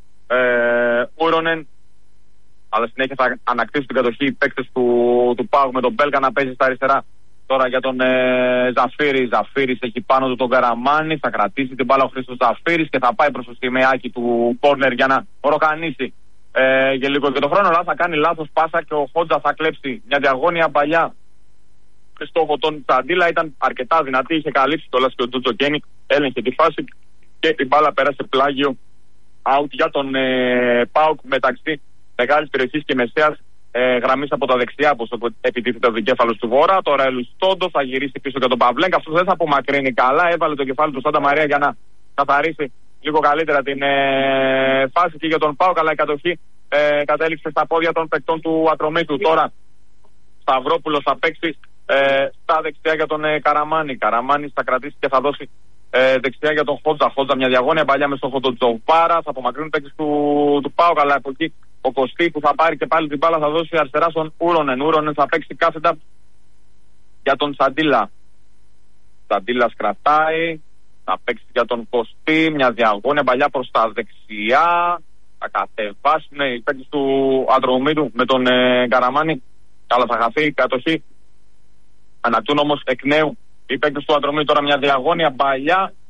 Ούρονεν. Αλλά συνέχεια θα ανακτήσουν την κατοχή οι παίκτες του ΠΑΟΚ, με τον Μπέλκα να παίζει στα αριστερά. Τώρα για τον Ζαφύρη. Ζαφύρης έχει πάνω του τον Καραμάνη. Θα κρατήσει την μπάλα ο Χρήστος Ζαφύρης και θα πάει προς το σημαίακι του κόρνερ για να ροκανίσει για λίγο και το χρόνο. Αλλά θα κάνει λάθος πάσα και ο Χόντζα θα κλέψει μια διαγώνια παλιά στόχο τον Τσαντίλα. Ήταν αρκετά δυνατή, είχε καλύψει το και ο Τζοτζοκένι, έλεγχε τη φάση και η μπάλα πέρασε πλάγιο out για τον ΠΑΟΚ μεταξύ μεγάλης περιοχής και μεσαίας γραμμής από τα δεξιά, που επιτίθεται ο δικέφαλος του Βόρα. Τώρα Ελουστόντο θα γυρίσει πίσω για τον Παυλέγκα. Αυτό δεν θα απομακρύνει καλά. Έβαλε το κεφάλι του Σάντα Μαρία για να καθαρίσει λίγο καλύτερα την φάση και για τον ΠΑΟΚ. Αλλά η κατοχή κατέληξε στα πόδια των παικτών του Ατρομήτου. Τώρα Σταυρόπουλος θα παίξει στα δεξιά για τον Καραμάνη. Καραμάνη θα κρατήσει και θα δώσει δεξιά για τον Χόντζα. Χόντζα μια διαγώνια παλιά με στόχο τον Τζοβάρα. Θα απομακρύνουν παίκτες του ΠΑΟΚ, αλλά από εκεί ο Κωστή που θα πάρει και πάλι την μπάλα θα δώσει αριστερά στον Ούρονεν. Ούρονεν θα παίξει κάθετα για τον Σαντίλα. Σαντίλας κρατάει. Θα παίξει για τον Κωστή. Μια διαγώνια παλιά προς τα δεξιά. Θα κατεβάσουν οι παίκτες του Ατρομήτου με τον Καραμάνη. Αλλά θα χαθεί η κατοχή. Ανακτούν όμως εκ νέου οι παίκτες του Ατρομήτου. Τώρα μια διαγώνια παλιά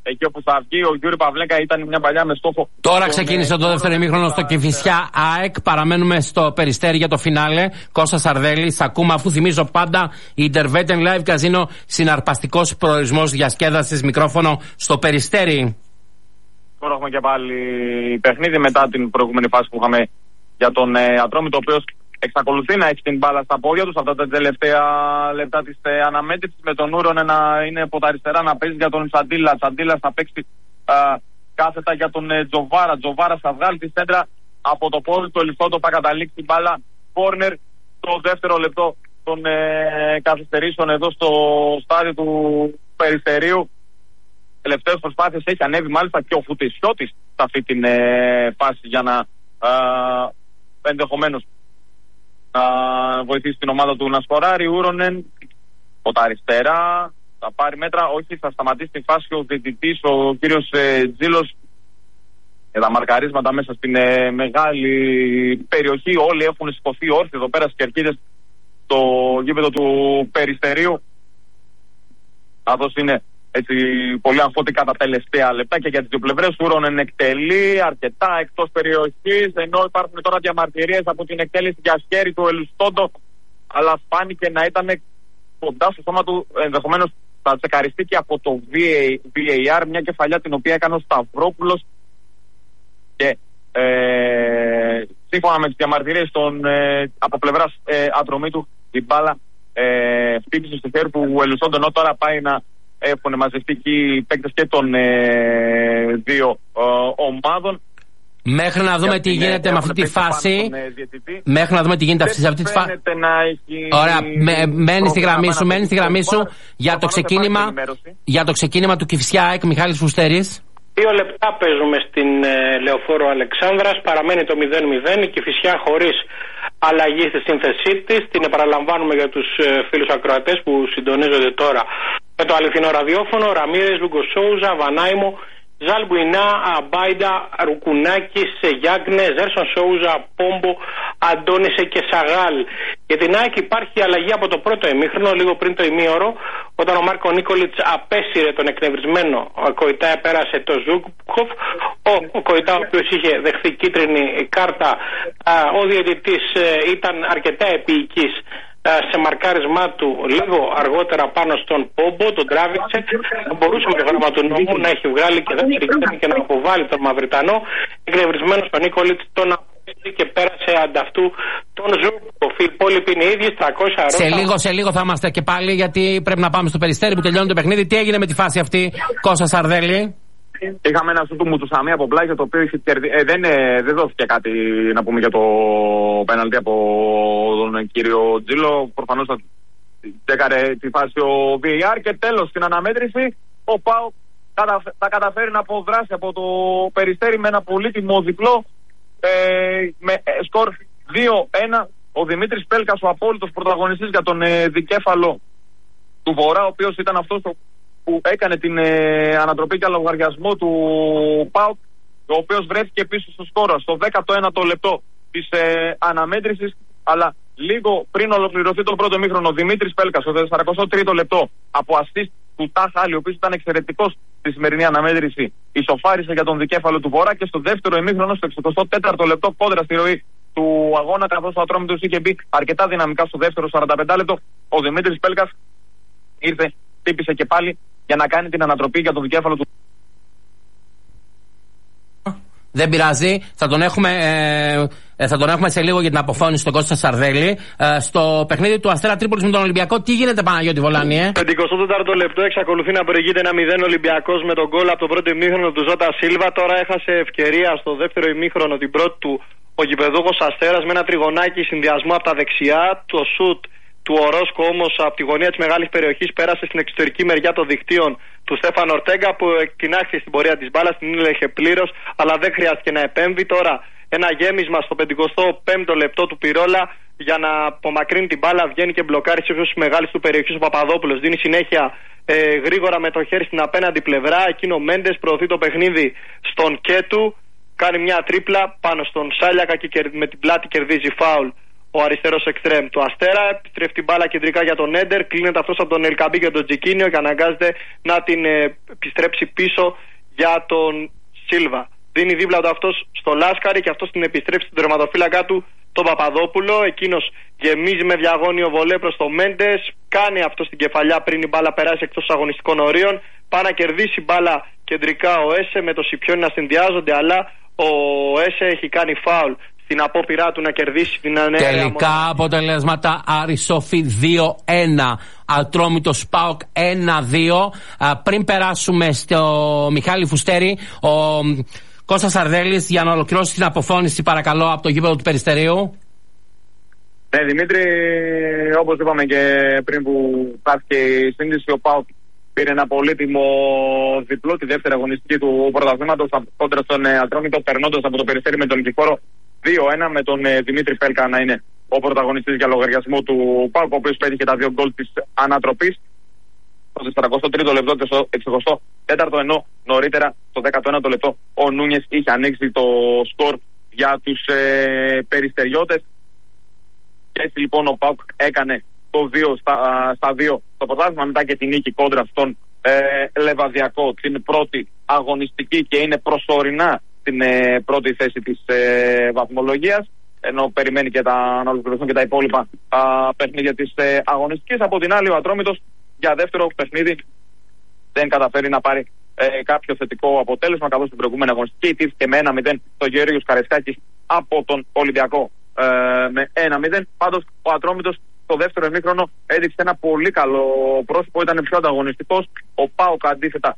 εκεί όπου θα βγει ο Γιούρι Παυλέκα ήταν μια παλιά με στόχο. Τώρα ξεκίνησε το δεύτερο ημίχρονο στο Κηφισιά ΑΕΚ. Παραμένουμε στο Περιστέρι για το φινάλε. Κώστας Σαρδέλης, ακούμε, αφού θυμίζω πάντα η Intervetten Live Casino, συναρπαστικός προορισμός διασκέδασης, μικρόφωνο στο Περιστέρι. Τώρα έχουμε και πάλι παιχνίδι μετά την προηγούμενη φάση που είχαμε για τον Ατρόμητο, ο οποίος εξακολουθεί να έχει την μπάλα στα πόδια του αυτά τα τελευταία λεπτά της αναμέτρησης, με τον Ούρον να είναι από τα αριστερά να παίζει για τον Τσαντίλα. Τσαντίλα θα παίξει κάθετα για τον Τζοβάρα. Τζοβάρα θα βγάλει τη σέντρα από το πόδι του Ελισόντο, θα καταλήξει την μπάλα κόρνερ το δεύτερο λεπτό των καθυστερήσεων εδώ στο στάδιο του Περιστερίου. Τελευταίες προσπάθειες έχει ανέβει μάλιστα και ο Φουτεσιώτης σε αυτή την φάση για να ενδεχομένως να βοηθήσει την ομάδα του να σκοράρει. Ούρονεν από τα αριστερά θα πάρει μέτρα, όχι, θα σταματήσει τη φάση ο διαιτητής, ο κύριος Τζίλος, για τα μαρκαρίσματα μέσα στην μεγάλη περιοχή. Όλοι έχουν σηκωθεί όρθιοι εδώ πέρα στις κερκίδες στο γήπεδο του Περιστερίου. Αυτός είναι έτσι πολύ αμφωτικά τα τελευταία λεπτά και για τις δύο πλευρές. Ούρονεν εκτελεί αρκετά εκτός περιοχής, ενώ υπάρχουν τώρα διαμαρτυρίες από την εκτέλεση για χέρι του Ελουστόντο, αλλά φάνηκε να ήταν κοντά στο σώμα του, ενδεχομένως θα τσεκαριστεί και από το VAR, μια κεφαλιά την οποία έκανε ο Σταυρόπουλος και σύμφωνα με τις διαμαρτυρίες από πλευράς Ατρομήτου, η μπάλα χτύπησε στο χέρι του Ελουστόντο, ενώ τώρα πάει να έχουν μαζευτεί εκεί οι παίκτες και των δύο ομάδων. Μέχρι να δούμε τι γίνεται με αυτή τη φάση. Μέχρι να δούμε τι γίνεται σε αυτή τη φάση. Ωραία, μένει στη γραμμή σου, για το ξεκίνημα του Κηφισιά ΑΕΚ, Μιχάλης Φουστέρης. 2 λεπτά παίζουμε στην Λεωφόρο Αλεξάνδρας. Παραμένει το 0-0. Η Κηφισιά χωρίς αλλαγή στη σύνθεσή της. Την επαναλαμβάνουμε για τους φίλους ακροατές που συντονίζονται τώρα με το αληθινό ραδιόφωνο. Ραμίρες, Λούγκο Σόουζα, Βανάιμο, Ζαλμπουινά, Αμπάιντα, Ρουκουνάκη, Σεγιάγνε, Ζέρσον Σόουζα, Πόμπο, Αντώνισε και Σαγάλ. Για την ΑΕΚ υπάρχει αλλαγή από το πρώτο ημίχρονο, λίγο πριν το ημίωρο, όταν ο Μάρκο Νίκολιτς απέσυρε τον εκνευρισμένο Κοϊτά, πέρασε το Ζούκοφ. Ο Κοϊτά, ο οποίος είχε δεχθεί κίτρινη κάρτα, ο διαιτητής ήταν αρκετά επίοικης σε μαρκάρισμά του λίγο αργότερα πάνω στον Πόμπο, τον τράβηξε. Μπορούσε με το γράμμα του νόμου να έχει βγάλει και δεύτερη κίτρινη και να αποβάλει τον Μαυριτανό. Εκνευρισμένος ο Νίκολιτς τον απέσυρε και πέρασε ανταυτού τον Ζούκοφ. Οι υπόλοιποι είναι οι ίδιοι, 300 Σε λίγο θα είμαστε και πάλι, γιατί πρέπει να πάμε στο Περιστέρι που τελειώνει το παιχνίδι. Τι έγινε με τη φάση αυτή, Κώστα Σαρδέλη? Είχαμε ένα σούτου Μουτσουσαμί από πλάγιο, το οποίο δεν δόθηκε κάτι να πούμε για το πέναλτι από τον κύριο Τζίλο. Προφανώς θα τσέκαρε τη φάση ο VAR και τέλος στην αναμέτρηση ο ΠΑΟΚ θα καταφέρει να αποδράσει από το Περιστέρι με ένα πολύτιμο διπλό με σκορ 2-1. Ο Δημήτρης Πέλκας, ο απόλυτος πρωταγωνιστής για τον δικέφαλο του Βορρά, ο οποίος ήταν αυτός που έκανε την ανατροπή και λογαριασμό του ΠΑΟΚ, ο οποίος βρέθηκε πίσω στο σκόρο στο 19ο λεπτό της αναμέτρησης, αλλά λίγο πριν ολοκληρωθεί το πρώτο ημίχρονο, ο Δημήτρης Πέλκας στο 43ο λεπτό από assist του Ταχάλη, ο οποίος ήταν εξαιρετικός στη σημερινή αναμέτρηση, ισοφάρισε για τον δικέφαλο του Βορρά, και στο δεύτερο ημίχρονο, στο 64ο λεπτό, κόντρα στη ροή του αγώνα, καθώς ο Ατρόμητος είχε μπει αρκετά δυναμικά στο δεύτερο 45 λεπτό, ο Δημήτρης Πέλκας ήρθε, χτύπησε και πάλι για να κάνει την ανατροπή για τον δικέφαλο του. Δεν πειράζει, θα τον έχουμε σε λίγο για την αποφώνηση στον Κώστα Σαρδέλη. Στο παιχνίδι του Αστέρα Τρίπολης με τον Ολυμπιακό, τι γίνεται, Παναγιώτη Βολάνη? 54ο λεπτό εξακολουθεί να προηγείται 1-0 Ολυμπιακός με τον γκολ από το πρώτο ημίχρονο του Ζώτα Σίλβα. Τώρα έχασε ευκαιρία στο δεύτερο ημίχρονο, την πρώτη του, ο γηπεδούχος Αστέρας, με ένα τριγωνάκι συνδυασμό από τα δεξιά. Το σουτ του Ορόσκο όμως από τη γωνία της μεγάλης περιοχής πέρασε στην εξωτερική μεριά των δικτύων του Στέφαν Ορτέγκα, που εκτινάχθηκε στην πορεία της μπάλας, την ήλεγχε πλήρως, αλλά δεν χρειάστηκε να επέμβει. Τώρα ένα γέμισμα στο 55ο λεπτό του Πυρόλα για να απομακρύνει την μπάλα, βγαίνει και μπλοκάρει σε ύψος μεγάλης του περιοχής ο Παπαδόπουλος. Δίνει συνέχεια γρήγορα με το χέρι στην απέναντι πλευρά. Εκείνο ο Μέντες προωθεί το παιχνίδι στον Κέτου, κάνει μια τρίπλα πάνω στον Σάλιακα και με την πλάτη κερδίζει φάουλ ο αριστερός εξτρέμ του Αστέρα. Επιστρέφει την μπάλα κεντρικά για τον Έντερ. Κλείνεται αυτός από τον Ελκαμπή και τον Τζικίνιο και αναγκάζεται να την επιστρέψει πίσω για τον Σίλβα. Δίνει δίπλα του αυτός στο Λάσκαρη και αυτός την επιστρέψει στην τερματοφύλακα του τον Παπαδόπουλο. Εκείνος γεμίζει με διαγώνιο βολέ προς το Μέντες. Κάνει αυτό στην κεφαλιά πριν η μπάλα περάσει εκτός αγωνιστικών ορίων. Πάει να κερδίσει μπάλα κεντρικά ο Έσε με το Σιπιόνι να συνδυάζονται, αλλά ο Έσε έχει κάνει φάουλ στην απόπειρά του να κερδίσει την ανέργεια. Τελικά αποτελέσματα: Άρης Σόφι 2-1, Ατρόμητος ΠΑΟΚ 1-2. Πριν περάσουμε στο Μιχάλη Φουστέρη, ο Κώστας Αρδέλης για να ολοκληρώσει την αποφώνηση, παρακαλώ, από το γήπεδο του Περιστερίου. Ναι, Δημήτρη, όπως είπαμε και πριν που χάθηκε η σύνδεση, ο ΠΑΟΚ πήρε ένα πολύτιμο διπλό τη δεύτερη αγωνιστική του πρωταθλήματος κόντρα στον Ατρόμητο, περνώντας από το Περιστέρι με τον νικηφόρο 2-1, με τον Δημήτρη Πέλκα να είναι ο πρωταγωνιστής για λογαριασμό του ΠΑΟΚ, ο οποίος πέτυχε τα 2 γκολ της ανατροπής στο 43ο λεπτό και στο 64ο, ενώ νωρίτερα στο 19ο λεπτό ο Νούνιες είχε ανοίξει το σκορ για τους Περιστεριώτες. Και έτσι λοιπόν ο ΠΑΟΚ έκανε το 2 στα 2 στο πρωτάθλημα, μετά και την νίκη κόντρα στον Λεβαδιακό, την πρώτη αγωνιστική, και είναι προσωρινά στην πρώτη θέση της βαθμολογίας, ενώ περιμένει και να ολοκληρωθούν και τα υπόλοιπα παιχνίδια της αγωνιστικής. Από την άλλη, ο Ατρόμητος για δεύτερο παιχνίδι δεν καταφέρει να πάρει κάποιο θετικό αποτέλεσμα, καθώς την προηγούμενη αγωνιστική ιτήθηκε με 1-0 το Γεώργιος Καρεσκάκης από τον Ολυμπιακό με 1-0. Πάντως ο Ατρόμητος στο δεύτερο ημίχρονο έδειξε ένα πολύ καλό πρόσωπο, ήταν πιο ανταγωνιστικός. Ο ΠΑΟΚ αντίθετα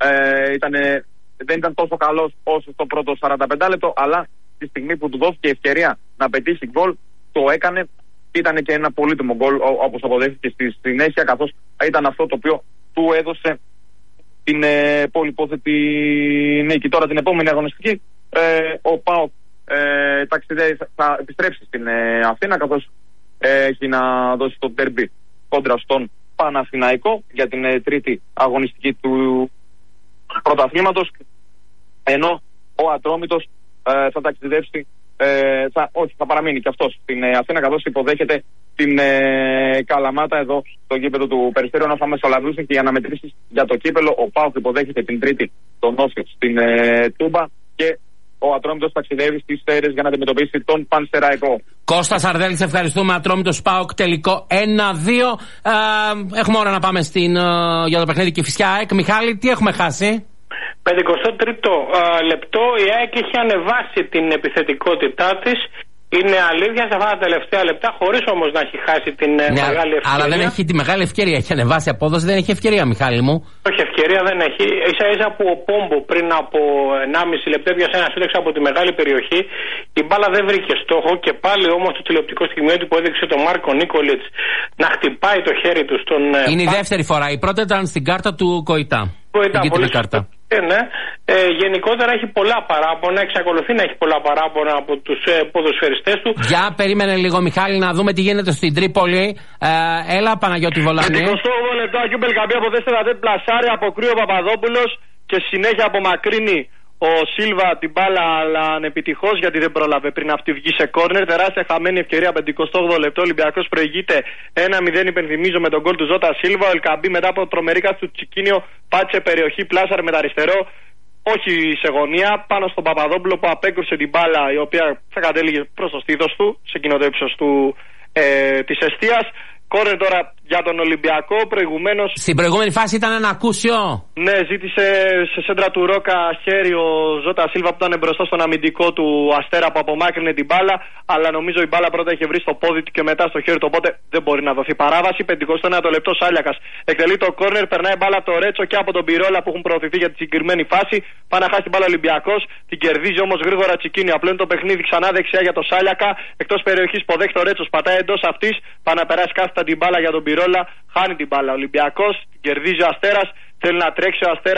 δεν ήταν τόσο καλός όσο στο πρώτο 45 λεπτό, αλλά τη στιγμή που του δόθηκε ευκαιρία να πετύχει γκολ, το έκανε. Ήταν και ένα πολύτιμο γκολ, όπως αποδέχθηκε στη συνέχεια, καθώς ήταν αυτό το οποίο του έδωσε την πολυπόθετη νίκη. Τώρα την επόμενη αγωνιστική ο ΠΑΟΚ θα επιστρέψει στην Αθήνα, καθώς έχει να δώσει το ντέρμπι κόντρα στον Παναθηναϊκό για την τρίτη αγωνιστική του πρωταθλήματος, ενώ ο Ατρόμητος θα ταξιδέψει, θα παραμείνει και αυτός στην Αθήνα, καθώς υποδέχεται την Καλαμάτα εδώ στο γήπεδο του Περιστέριου, ενώ θα μεσολαβήσουν και οι αναμετρήσεις για το κύπελο. Ο ΠΑΟΚ υποδέχεται την Τρίτη τον Όφιο στην Τούμπα και ο Ατρόμητος ταξιδεύει στις Σέρρες για να αντιμετωπίσει τον Πανσεραϊκό. Κώστας Αρδέλης, ευχαριστούμε. Ατρόμητος ΠΑΟΚ τελικό 1-2. Έχουμε ώρα να πάμε για το παιχνίδι Κηφισιά ΑΕΚ. Μιχάλη, τι έχουμε χάσει? 53ο λεπτό η ΑΕΚ έχει ανεβάσει την επιθετικότητά της. Είναι αλήθεια σε αυτά τα τελευταία λεπτά, χωρίς όμως να έχει χάσει την μεγάλη ευκαιρία. Αλλά δεν έχει τη μεγάλη ευκαιρία. Έχει ανεβάσει απόδοση, δεν έχει ευκαιρία, Μιχάλη μου. Όχι, ευκαιρία δεν έχει. Ίσα-ίσα που ο Πόμπο πριν από 1,5 λεπτό έπιασε ένα σύνταξ από τη μεγάλη περιοχή. Η μπάλα δεν βρήκε στόχο και πάλι όμως το τηλεοπτικό στιγμιότυπο που έδειξε τον Μάρκο Νίκολιτς να χτυπάει το χέρι του στον. Είναι η δεύτερη φορά. Η πρώτη ήταν στην κάρτα του Κοϊτά. Πολύ κάρτα. Ναι. Γενικότερα έχει πολλά παράπονα, εξακολουθεί να έχει πολλά παράπονα από τους ποδοσφαιριστές του. Για περίμενε λίγο, Μιχάλη, να δούμε τι γίνεται στην Τρίπολη. Έλα, Παναγιώτη Βολάνη. 28 λεπτό, Αγίου Μπελκαμπή από 4 πλασάρι, αποκρούει ο Παπαδόπουλος και συνέχεια απομακρύνει ο Σίλβα την μπάλα, αλλά ανεπιτυχώς, γιατί δεν πρόλαβε πριν αυτή βγει σε κόρνερ. Τεράστια χαμένη ευκαιρία, 58 λεπτό. Ολυμπιακός προηγείται 1-0, υπενθυμίζω, με τον γκολ του Ζώτα Σίλβα. Ο Ελκαμπή μετά από τρομερή του Τσικίνιο πάτησε περιοχή, πλάσαρ με τα αριστερό, όχι σε γωνία, πάνω στον Παπαδόπουλο που απέκρουσε την μπάλα, η οποία θα κατέληγε προς το στήθος του, σε εκείνο το ύψος της εστίας. Κόρνερ τώρα για τον Ολυμπιακό. Προηγουμένως. Στην προηγούμενη φάση ήταν ένα ακούσιο. Ναι, ζήτησε σε σέντρα του Ρόκα χέρι ο Ζώτα Σίλβα που ήταν μπροστά στον αμυντικό του Αστέρα που απομάκρυνε την μπάλα. Αλλά νομίζω η μπάλα πρώτα είχε βρει στο πόδι του και μετά στο χέρι του. Οπότε δεν μπορεί να δοθεί παράβαση. 51ο λεπτό Σάλιακας εκτελεί το κόρνερ. Περνάει μπάλα από το Ρέτσο και από τον Πυρόλα που έχουν προωθηθεί για τη συγκεκριμένη φάση. Πάει να χάσει την μπάλα Ολυμπιακός. Την κερδίζει όμως γρήγορα Τσικίνιο. Απλώνει το παιχνίδι ξανά δεξιά για το Σάλιακα. Εκτός περιοχής υποδέχει το Ρέτσο. Πατάει εντός αυτής. Πάει να περάσει κάθετα την μπάλα για τον Πυρόλα. Χάνει την μπάλα ο Ολυμπιακός, την κερδίζει ο Αστέρας. Θέλει να τρέξει ο Αστέρας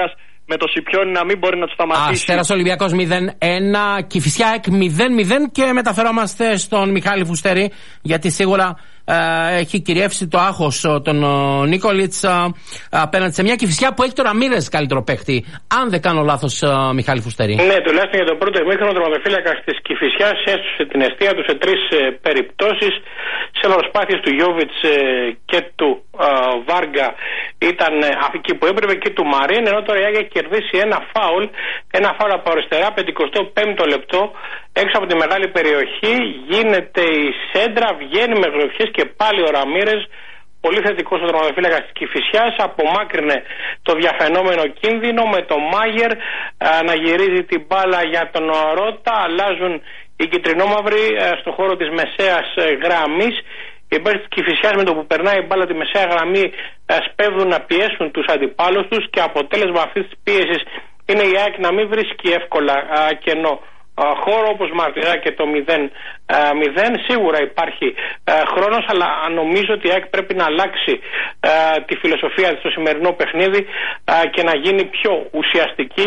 με το Σιπιόνι να μην μπορεί να του σταματήσει. Αστέρας Ολυμπιακός 0-1, Κηφισιά 0-0 και μεταφερόμαστε στον Μιχάλη Φουστέρη, γιατί σίγουρα έχει κυριεύσει το άγχος τον Νίκολιτς απέναντι σε μια Κηφισιά που έχει τώρα Ραμίρες καλύτερο παίχτη. Αν δεν κάνω λάθος, Μιχάλη Φουστέρη. Ναι, τουλάχιστον για το πρώτο ημίχρονο, ο τερματοφύλακας της Κηφισιάς έσωσε την αιστεία του σε 3 περιπτώσεις. Σε προσπάθειες του Γιόβιτς και του Βάργα ήταν εκεί που έπρεπε και του Μαρίν, ενώ τώρα η Άγια έχει κερδίσει ένα φάουλ από αριστερά, 55ο λεπτό, έξω από τη μεγάλη περιοχή. Γίνεται η σέντρα, βγαίνει με γροθιές και πάλι ο Ραμίρες, πολύ θετικός ο τερματοφύλακας της Κηφισιάς, απομάκρυνε το διαφαινόμενο κίνδυνο με τον Μάγερ να γυρίζει την μπάλα για τον Ρότα. Αλλάζουν οι κυτρινόμαυροι στο χώρο της μεσαίας γραμμής. Οι παίκτες της Κηφισιάς με το που περνάει η μπάλα τη μεσαία γραμμή σπέβδουν να πιέσουν τους αντιπάλους τους, και αποτέλεσμα αυτής της πίεσης είναι η ΑΕΚ να μην βρίσκει εύκολα κενό χώρο, όπως μαρτυρά και το 0-0. Σίγουρα υπάρχει χρόνος, αλλά νομίζω ότι η ΑΕΚ πρέπει να αλλάξει τη φιλοσοφία της στο σημερινό παιχνίδι και να γίνει πιο ουσιαστική.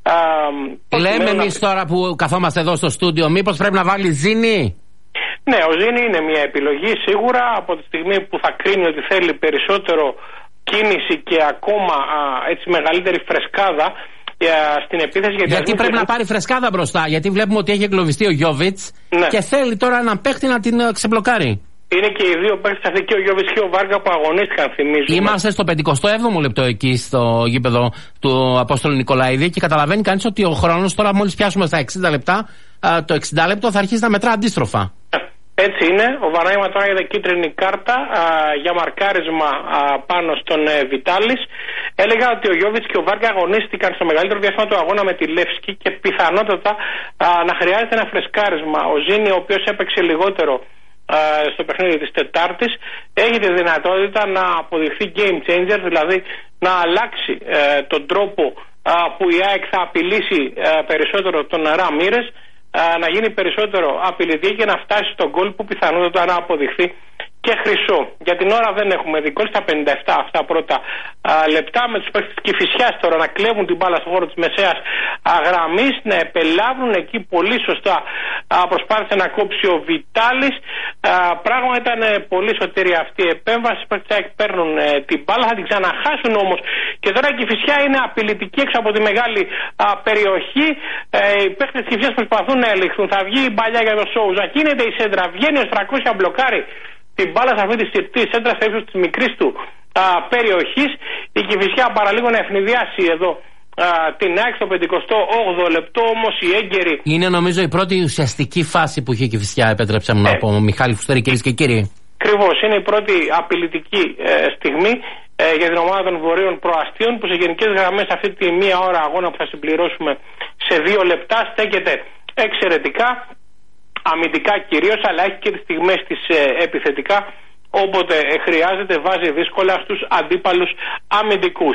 Λέμε εμείς τώρα που καθόμαστε εδώ στο στούντιο, μήπως πρέπει να βάλει Ζήνη? Ναι, ο Ζήνη είναι μια επιλογή σίγουρα, από τη στιγμή που θα κρίνει ότι θέλει περισσότερο κίνηση και ακόμα έτσι μεγαλύτερη φρεσκάδα στην επίθεση. Γιατί πρέπει να πάρει φρεσκάδα μπροστά, γιατί βλέπουμε ότι έχει εγκλωβιστεί ο Γιόβιτς, ναι, και θέλει τώρα έναν παίχτη να την ξεμπλοκάρει. Είναι και οι δύο παίκτες αυτοί, και ο Γιόβιτς και ο Βάργα, που αγωνίστηκαν, θυμίζουμε. Είμαστε στο 57ο λεπτό εκεί στο γήπεδο του Απόστολου Νικολαίδη και καταλαβαίνει κανείς ότι ο χρόνος τώρα, μόλις πιάσουμε στα 60 λεπτά, το 60 λεπτό θα αρχίσει να μετρά αντίστροφα. Έτσι είναι. Ο Βανάιμα τώρα είδε κίτρινη κάρτα για μαρκάρισμα πάνω στον Βιτάλης. Έλεγα ότι ο Γιόβιτς και ο Βάργα αγωνίστηκαν στο μεγαλύτερο διάστημα του αγώνα με τη Λεύσκη και πιθανότατα να χρειάζεται ένα φρεσκάρισμα. Ο Ζήνη, ο οποίος έπαιξε λιγότερο στο παιχνίδι της Τετάρτης, έχει τη δυνατότητα να αποδειχθεί game changer, δηλαδή να αλλάξει τον τρόπο που η ΑΕΚ θα απειλήσει περισσότερο τον Ραμίρες, να γίνει περισσότερο απειλητή και να φτάσει στον γκολ που πιθανότατα να αποδειχθεί και χρυσό. Για την ώρα δεν έχουμε δει γκολ στα 57 αυτά πρώτα λεπτά, με τους παίκτες της Κηφισιάς τώρα να κλέβουν την μπάλα στον χώρο της μεσαίας γραμμής, να επελάβουν εκεί πολύ σωστά. Προσπάθησε να κόψει ο Βιτάλης. Πράγμα ήταν πολύ σωτήρια αυτή η επέμβαση. Οι παίκτες παίρνουν την μπάλα, θα την ξαναχάσουν όμως. Και τώρα η Κηφισιά είναι απειλητική έξω από τη μεγάλη περιοχή. Οι παίκτες της Κηφισιάς προσπαθούν να ελιχθούν. Θα βγει η μπαλιά για το Σόουζα. Γίνεται η σέντρα, βγαίνει ο Στρακούσια, μπλοκάρει την μπάλα σε αυτή τη συρτή σέντρα στο ύψος της μικρής του περιοχής. Η Κηφισιά παραλίγο να ευνηδιάσει εδώ την ΑΕΚ στο 58ο λεπτό, όμως η έγκαιρη. Είναι νομίζω η πρώτη ουσιαστική φάση που είχε η Κηφισιά, επέτρεψε μου να πω, Μιχάλη Φουστέρη, κυρίες και κύριοι. Ακριβώς, είναι η πρώτη απειλητική στιγμή για την ομάδα των Βορείων Προαστίων, που σε γενικές γραμμές αυτή τη μία ώρα αγώνα που θα συμπληρώσουμε σε 2 λεπτά στέκεται εξαιρετικά. Αμυντικά κυρίως, αλλά έχει και τις στιγμές της επιθετικά. Όποτε χρειάζεται βάζει δύσκολα στους αντίπαλους αμυντικούς.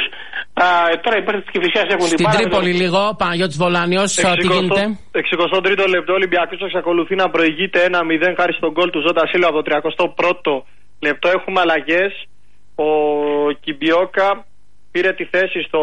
Τώρα οι παίκτες της Κηφισιάς έχουν την μπάλα. Στην Τρίπολη λίγο, Παναγιώτης Βολάνιος, τι γίνεται? 63ο λεπτό, ο Ολυμπιακός εξακολουθεί να προηγείται 1-0 χάρη στον γκολ του Ζώτα Σίλβα από το 31ο λεπτό. Έχουμε αλλαγές. Ο Κιμπιόκα πήρε τη θέση στο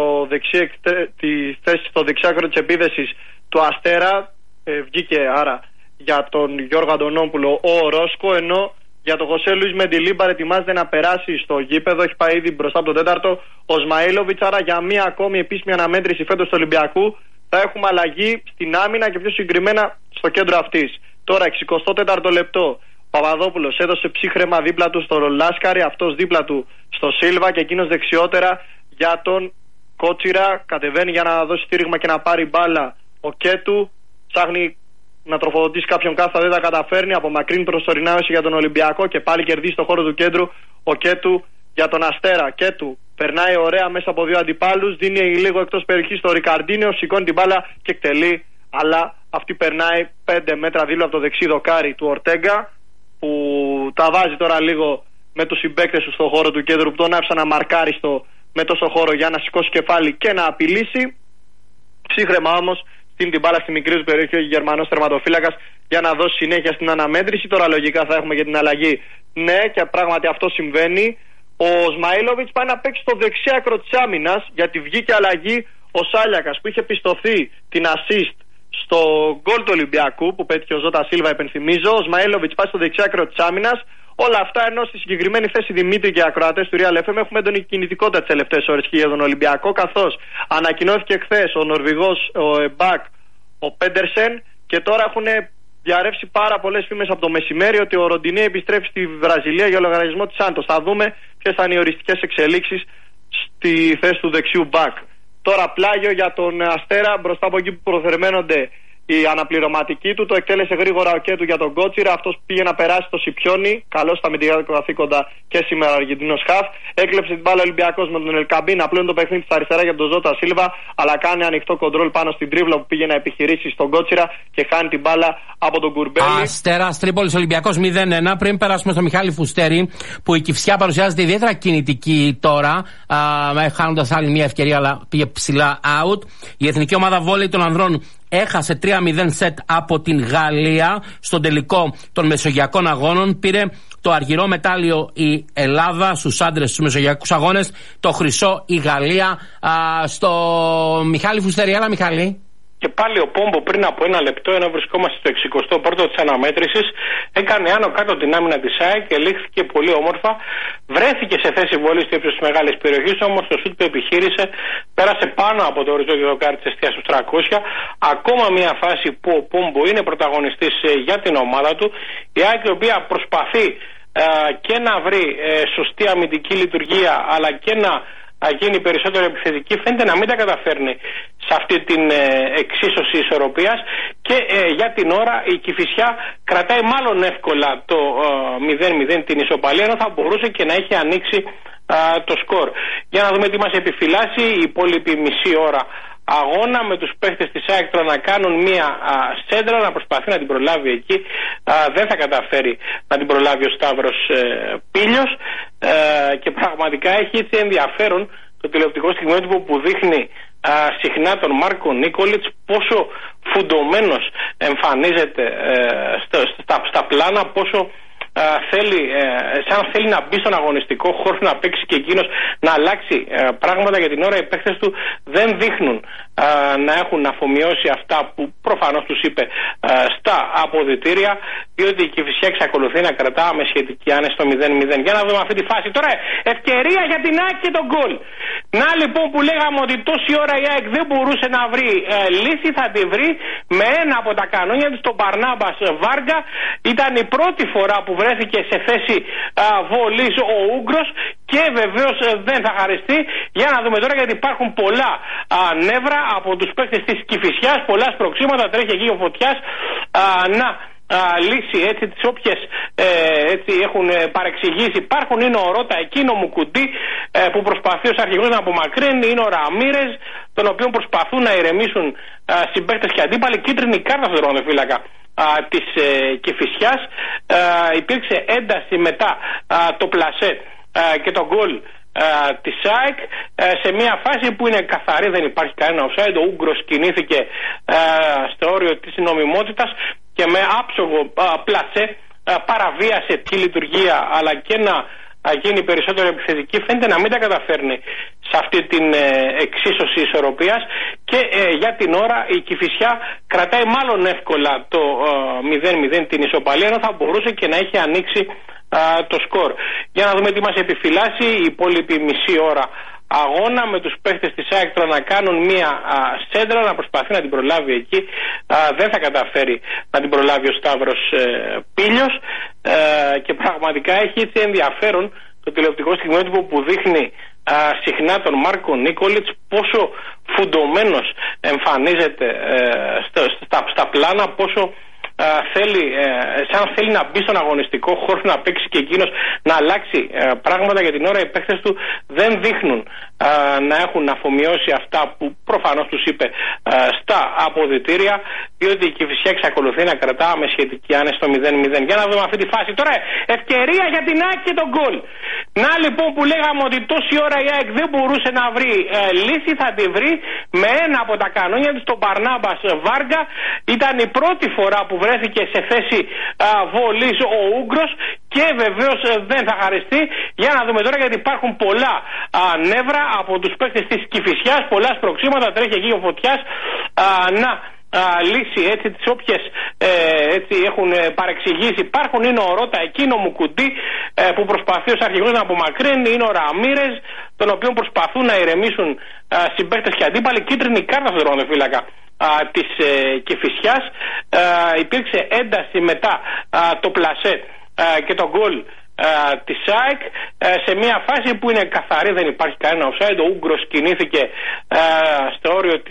δεξιάκρο της επίδεσης του Αστέρα. Βγήκε άρα για τον Γιώργο Αντωνόπουλο ο Ρόσκο, ενώ για τον Χωσέ Λουίς Μεντιλίμπαρ ετοιμάζεται να περάσει στο γήπεδο. Έχει πάει ήδη μπροστά από τον τέταρτο ο Σμαΐλοβιτς. Άρα για μία ακόμη επίσημη αναμέτρηση φέτος του Ολυμπιακού θα έχουμε αλλαγή στην άμυνα και πιο συγκεκριμένα στο κέντρο αυτής. Τώρα 64ο λεπτό. Ο Παπαδόπουλος έδωσε ψύχρεμα δίπλα του στο Λάσκαρη, αυτός δίπλα του στο Σίλβα και εκείνος δεξιότερα για τον Κότσιρα. Κατεβαίνει για να δώσει στήριγμα και να πάρει μπάλα ο Κέτου. Ψάχνει να τροφοδοτήσει κάποιον κάθα, δεν τα καταφέρνει. Απομακρύνει προσωρινά για τον Ολυμπιακό και πάλι κερδίζει στο χώρο του κέντρου ο Κέτου για τον Αστέρα. Κέτου περνάει ωραία μέσα από 2 αντιπάλους, δίνει λίγο εκτός περιοχής στο Ρικαρντίνιο, σηκώνει την μπάλα και εκτελεί. Αλλά αυτή περνάει 5 μέτρα δίπλα από το δεξί δοκάρι του Ορτέγκα, που τα βάζει τώρα λίγο με τους συμπαίκτες του στο χώρο του κέντρου, που τον άφησαν να μαρκάρει με τόσο χώρο για να σηκώσει κεφάλι και να απειλήσει. Ψύχρεμα όμως την μπάλα στη μικρή του περιοχή ο Γερμανός τερματοφύλακας για να δώσει συνέχεια στην αναμέτρηση. Τώρα λογικά θα έχουμε και την αλλαγή. Ναι, και πράγματι αυτό συμβαίνει. Ο Σμαΐλοβιτς πάει να παίξει στο δεξί άκρο της άμυνας, γιατί βγήκε αλλαγή ο Σάλιακας που είχε πιστωθεί την assist στο γκολ του Ολυμπιακού που πέτυχε ο Ζώτα Σίλβα, υπενθυμίζω, ο Σμαήλοβιτς πάει στο δεξιάκρο της άμυνας. Όλα αυτά ενώ στη συγκεκριμένη θέση Δημήτρη και ακροατές του Real FM έχουμε έντονη κινητικότητα τις τελευταίες ώρες και για τον Ολυμπιακό, καθώς ανακοινώθηκε χθες ο Νορβηγός, ο Εμπακ, ο Πέντερσεν, και τώρα έχουν διαρρεύσει πάρα πολλές φήμες από το μεσημέρι ότι ο Ροντινέ επιστρέφει στη Βραζιλία για λογαριασμό της Σάντος. Θα δούμε ποιες θα είναι οι οριστικές εξελίξεις στη θέση του δεξιού μπακ. Τώρα πλάγιο για τον Αστέρα, μπροστά από εκεί που προθερμαίνονται η αναπληρωματική του. Το εκτέλεσε γρήγορα ο Κέτου για τον Κότσιρα. Αυτός πήγε να περάσει το Σιπιόνι. Καλώς στα αμυντικά καθήκοντα και σήμερα ο Αργεντινός χαφ. Έκλεψε την μπάλα Ολυμπιακός με τον Ελκαμπίν. Απλώνει το παιχνίδι στα αριστερά για τον Ζώτα Σίλβα. Αλλά κάνει ανοιχτό κοντρόλ πάνω στην τρίβλα που πήγε να επιχειρήσει στον Κότσιρα και χάνει την μπάλα από τον Κουρμπέλη. Αστέρας Τρίπολης Ολυμπιακός 0-1. Πριν περάσουμε στο Μιχάλη Φουστέρη, που η Κηφισιά παρουσιάζεται ιδιαίτερα κινητική τώρα, χάνοντας άλλη μια ευκαιρία, αλλά πήγε ψηλά out. Η εθνική ομάδα βόλεϊ των ανδρών έχασε 3-0 σετ από την Γαλλία στον τελικό των Μεσογειακών Αγώνων. Πήρε το αργυρό μετάλλιο η Ελλάδα στους άντρες στους Μεσογειακούς Αγώνες, το χρυσό η Γαλλία. Στο Μιχάλη Φουστέρη, έλα Μιχάλη. Και πάλι ο Πόμπο πριν από ένα λεπτό, ενώ βρισκόμαστε στο 61ο της αναμέτρησης, έκανε άνω κάτω την άμυνα της ΑΕΚ και ελήχθηκε πολύ όμορφα. Βρέθηκε σε θέση βολής στο ύψος της μεγάλης περιοχής, όμως το σουτ που επιχείρησε πέρασε πάνω από το οριζόντιο δοκάρι της εστίας του 300. Ακόμα μια φάση που ο Πόμπο είναι πρωταγωνιστής για την ομάδα του. Η ΑΕΚ, η οποία προσπαθεί και να βρει σωστή αμυντική λειτουργία, αλλά και να γίνει περισσότερο επιθετική, φαίνεται να μην τα καταφέρνει σε αυτή την εξίσωση ισορροπίας και για την ώρα η Κηφισιά κρατάει μάλλον εύκολα το 0-0 την ισοπαλία, ενώ θα μπορούσε και να έχει ανοίξει το σκορ. Για να δούμε τι μας επιφυλάσσει η υπόλοιπη μισή ώρα αγώνα, με τους παίχτες της ΑΕΚ να κάνουν μία σέντρα, να προσπαθεί να την προλάβει εκεί. Δεν θα καταφέρει να την προλάβει ο Σταύρος Πήλιος και πραγματικά έχει έτσι ενδιαφέρον το τηλεοπτικό στιγμιότυπο που δείχνει συχνά τον Μάρκο Νίκολιτς πόσο φουντωμένος εμφανίζεται στα πλάνα, πόσο σαν θέλει να μπει στον αγωνιστικό χώρο, να παίξει και εκείνος, να αλλάξει πράγματα. Για την ώρα οι παίκτες του δεν δείχνουν να έχουν αφομοιώσει αυτά που προφανώς τους είπε στα αποδυτήρια, διότι η Κηφισιά εξακολουθεί να κρατά με σχετική άνεση στο 0-0. Για να δούμε αυτή τη φάση. Τώρα ευκαιρία για την ΑΕΚ και τον γκολ. Να λοιπόν που λέγαμε ότι τόση ώρα η ΑΕΚ δεν μπορούσε να βρει λύση, θα τη βρει με ένα από τα κανόνια της, τον Μπαρνάμπας Βάργα. Ήταν η πρώτη φορά που βρέθηκε σε θέση βολής ο Ούγκρος και βεβαίως δεν θα χαριστεί. Για να δούμε τώρα, γιατί υπάρχουν πολλά νεύρα από τους παίκτες της Κηφισιάς, πολλά σπροξήματα, τρέχει εκεί ο Φωτιάς να λύσει έτσι τις όποιες έτσι έχουν παρεξηγήσει. Υπάρχουν, είναι ο Ρώτα, εκείνο μου κουντί που προσπαθεί ως αρχηγός να απομακρύνει, είναι ο Ραμίρες, τον οποίο προσπαθούν να ηρεμήσουν συμπαίκτες και αντίπαλοι. Κίτρινη κάρτα στον τερματοφύλακα της Κηφισιάς. Υπήρξε ένταση μετά το πλασέ και το γκολ της ΑΕΚ σε μια φάση που είναι καθαρή, δεν υπάρχει κανένα offside. Ο Ούγκρος κινήθηκε στο όριο της νομιμότητας και με άψογο πλασέ παραβίασε τη λειτουργία, αλλά και να γίνει περισσότερο επιθετική. Φαίνεται να μην τα καταφέρνει σε αυτή την εξίσωση ισορροπίας και για την ώρα η Κηφισιά κρατάει μάλλον εύκολα το 0-0 την ισοπαλία, ενώ θα μπορούσε και να έχει ανοίξει το σκορ. Για να δούμε τι μας επιφυλάσσει η υπόλοιπη μισή ώρα αγώνα, με τους παίχτες της ΑΕΚ να κάνουν μία σέντρα, να προσπαθεί να την προλάβει εκεί. Δεν θα καταφέρει να την προλάβει ο Σταύρος Πήλιος και πραγματικά έχει έτσι ενδιαφέρον το τηλεοπτικό στιγμιότυπο που δείχνει συχνά τον Μάρκο Νίκολιτς πόσο φουντωμένος εμφανίζεται στα πλάνα, πόσο σαν θέλει να μπει στον αγωνιστικό χώρο, να παίξει και εκείνος, να αλλάξει πράγματα. Για την ώρα οι παίκτες του δεν δείχνουν να έχουν αφομοιώσει αυτά που προφανώς τους είπε στα αποδυτήρια, διότι η Κηφισιά εξακολουθεί να κρατά με σχετική άνεση στο 0-0. Για να δούμε αυτή τη φάση. Τώρα ευκαιρία για την ΑΕΚ και τον γκολ. Να λοιπόν που λέγαμε ότι τόση ώρα η ΑΕΚ δεν μπορούσε να βρει λύση, θα τη βρει με ένα από τα κανόνια της, τον Μπαρνάμπας Βάργα. Ήταν η πρώτη φορά που βρέθηκε σε θέση βολής ο Ούγκρος και βεβαίως δεν θα χαριστεί. Για να δούμε τώρα, γιατί υπάρχουν πολλά νεύρα από τους παίκτες της Κηφισιάς, πολλά σπροξήματα, τρέχει εκεί ο Φωτιάς να λύσει έτσι τις όποιες έτσι έχουν παρεξηγήσει υπάρχουν. Είναι ο Ρώτα εκεί, είναι ο Μουκουντή που προσπαθεί ως αρχηγός να απομακρύνει, είναι ο Ραμίρες τον οποίο προσπαθούν να ηρεμήσουν συμπαίκτες και αντίπαλοι. Κίτρινη κάρτα στον τερματοφύλακα της Κηφισιάς. Υπήρξε ένταση μετά το πλασέ και το γκολ της ΑΕΚ σε μια φάση που είναι καθαρή, δεν υπάρχει κανένα offside. Ο Ούγκρος κινήθηκε στο όριο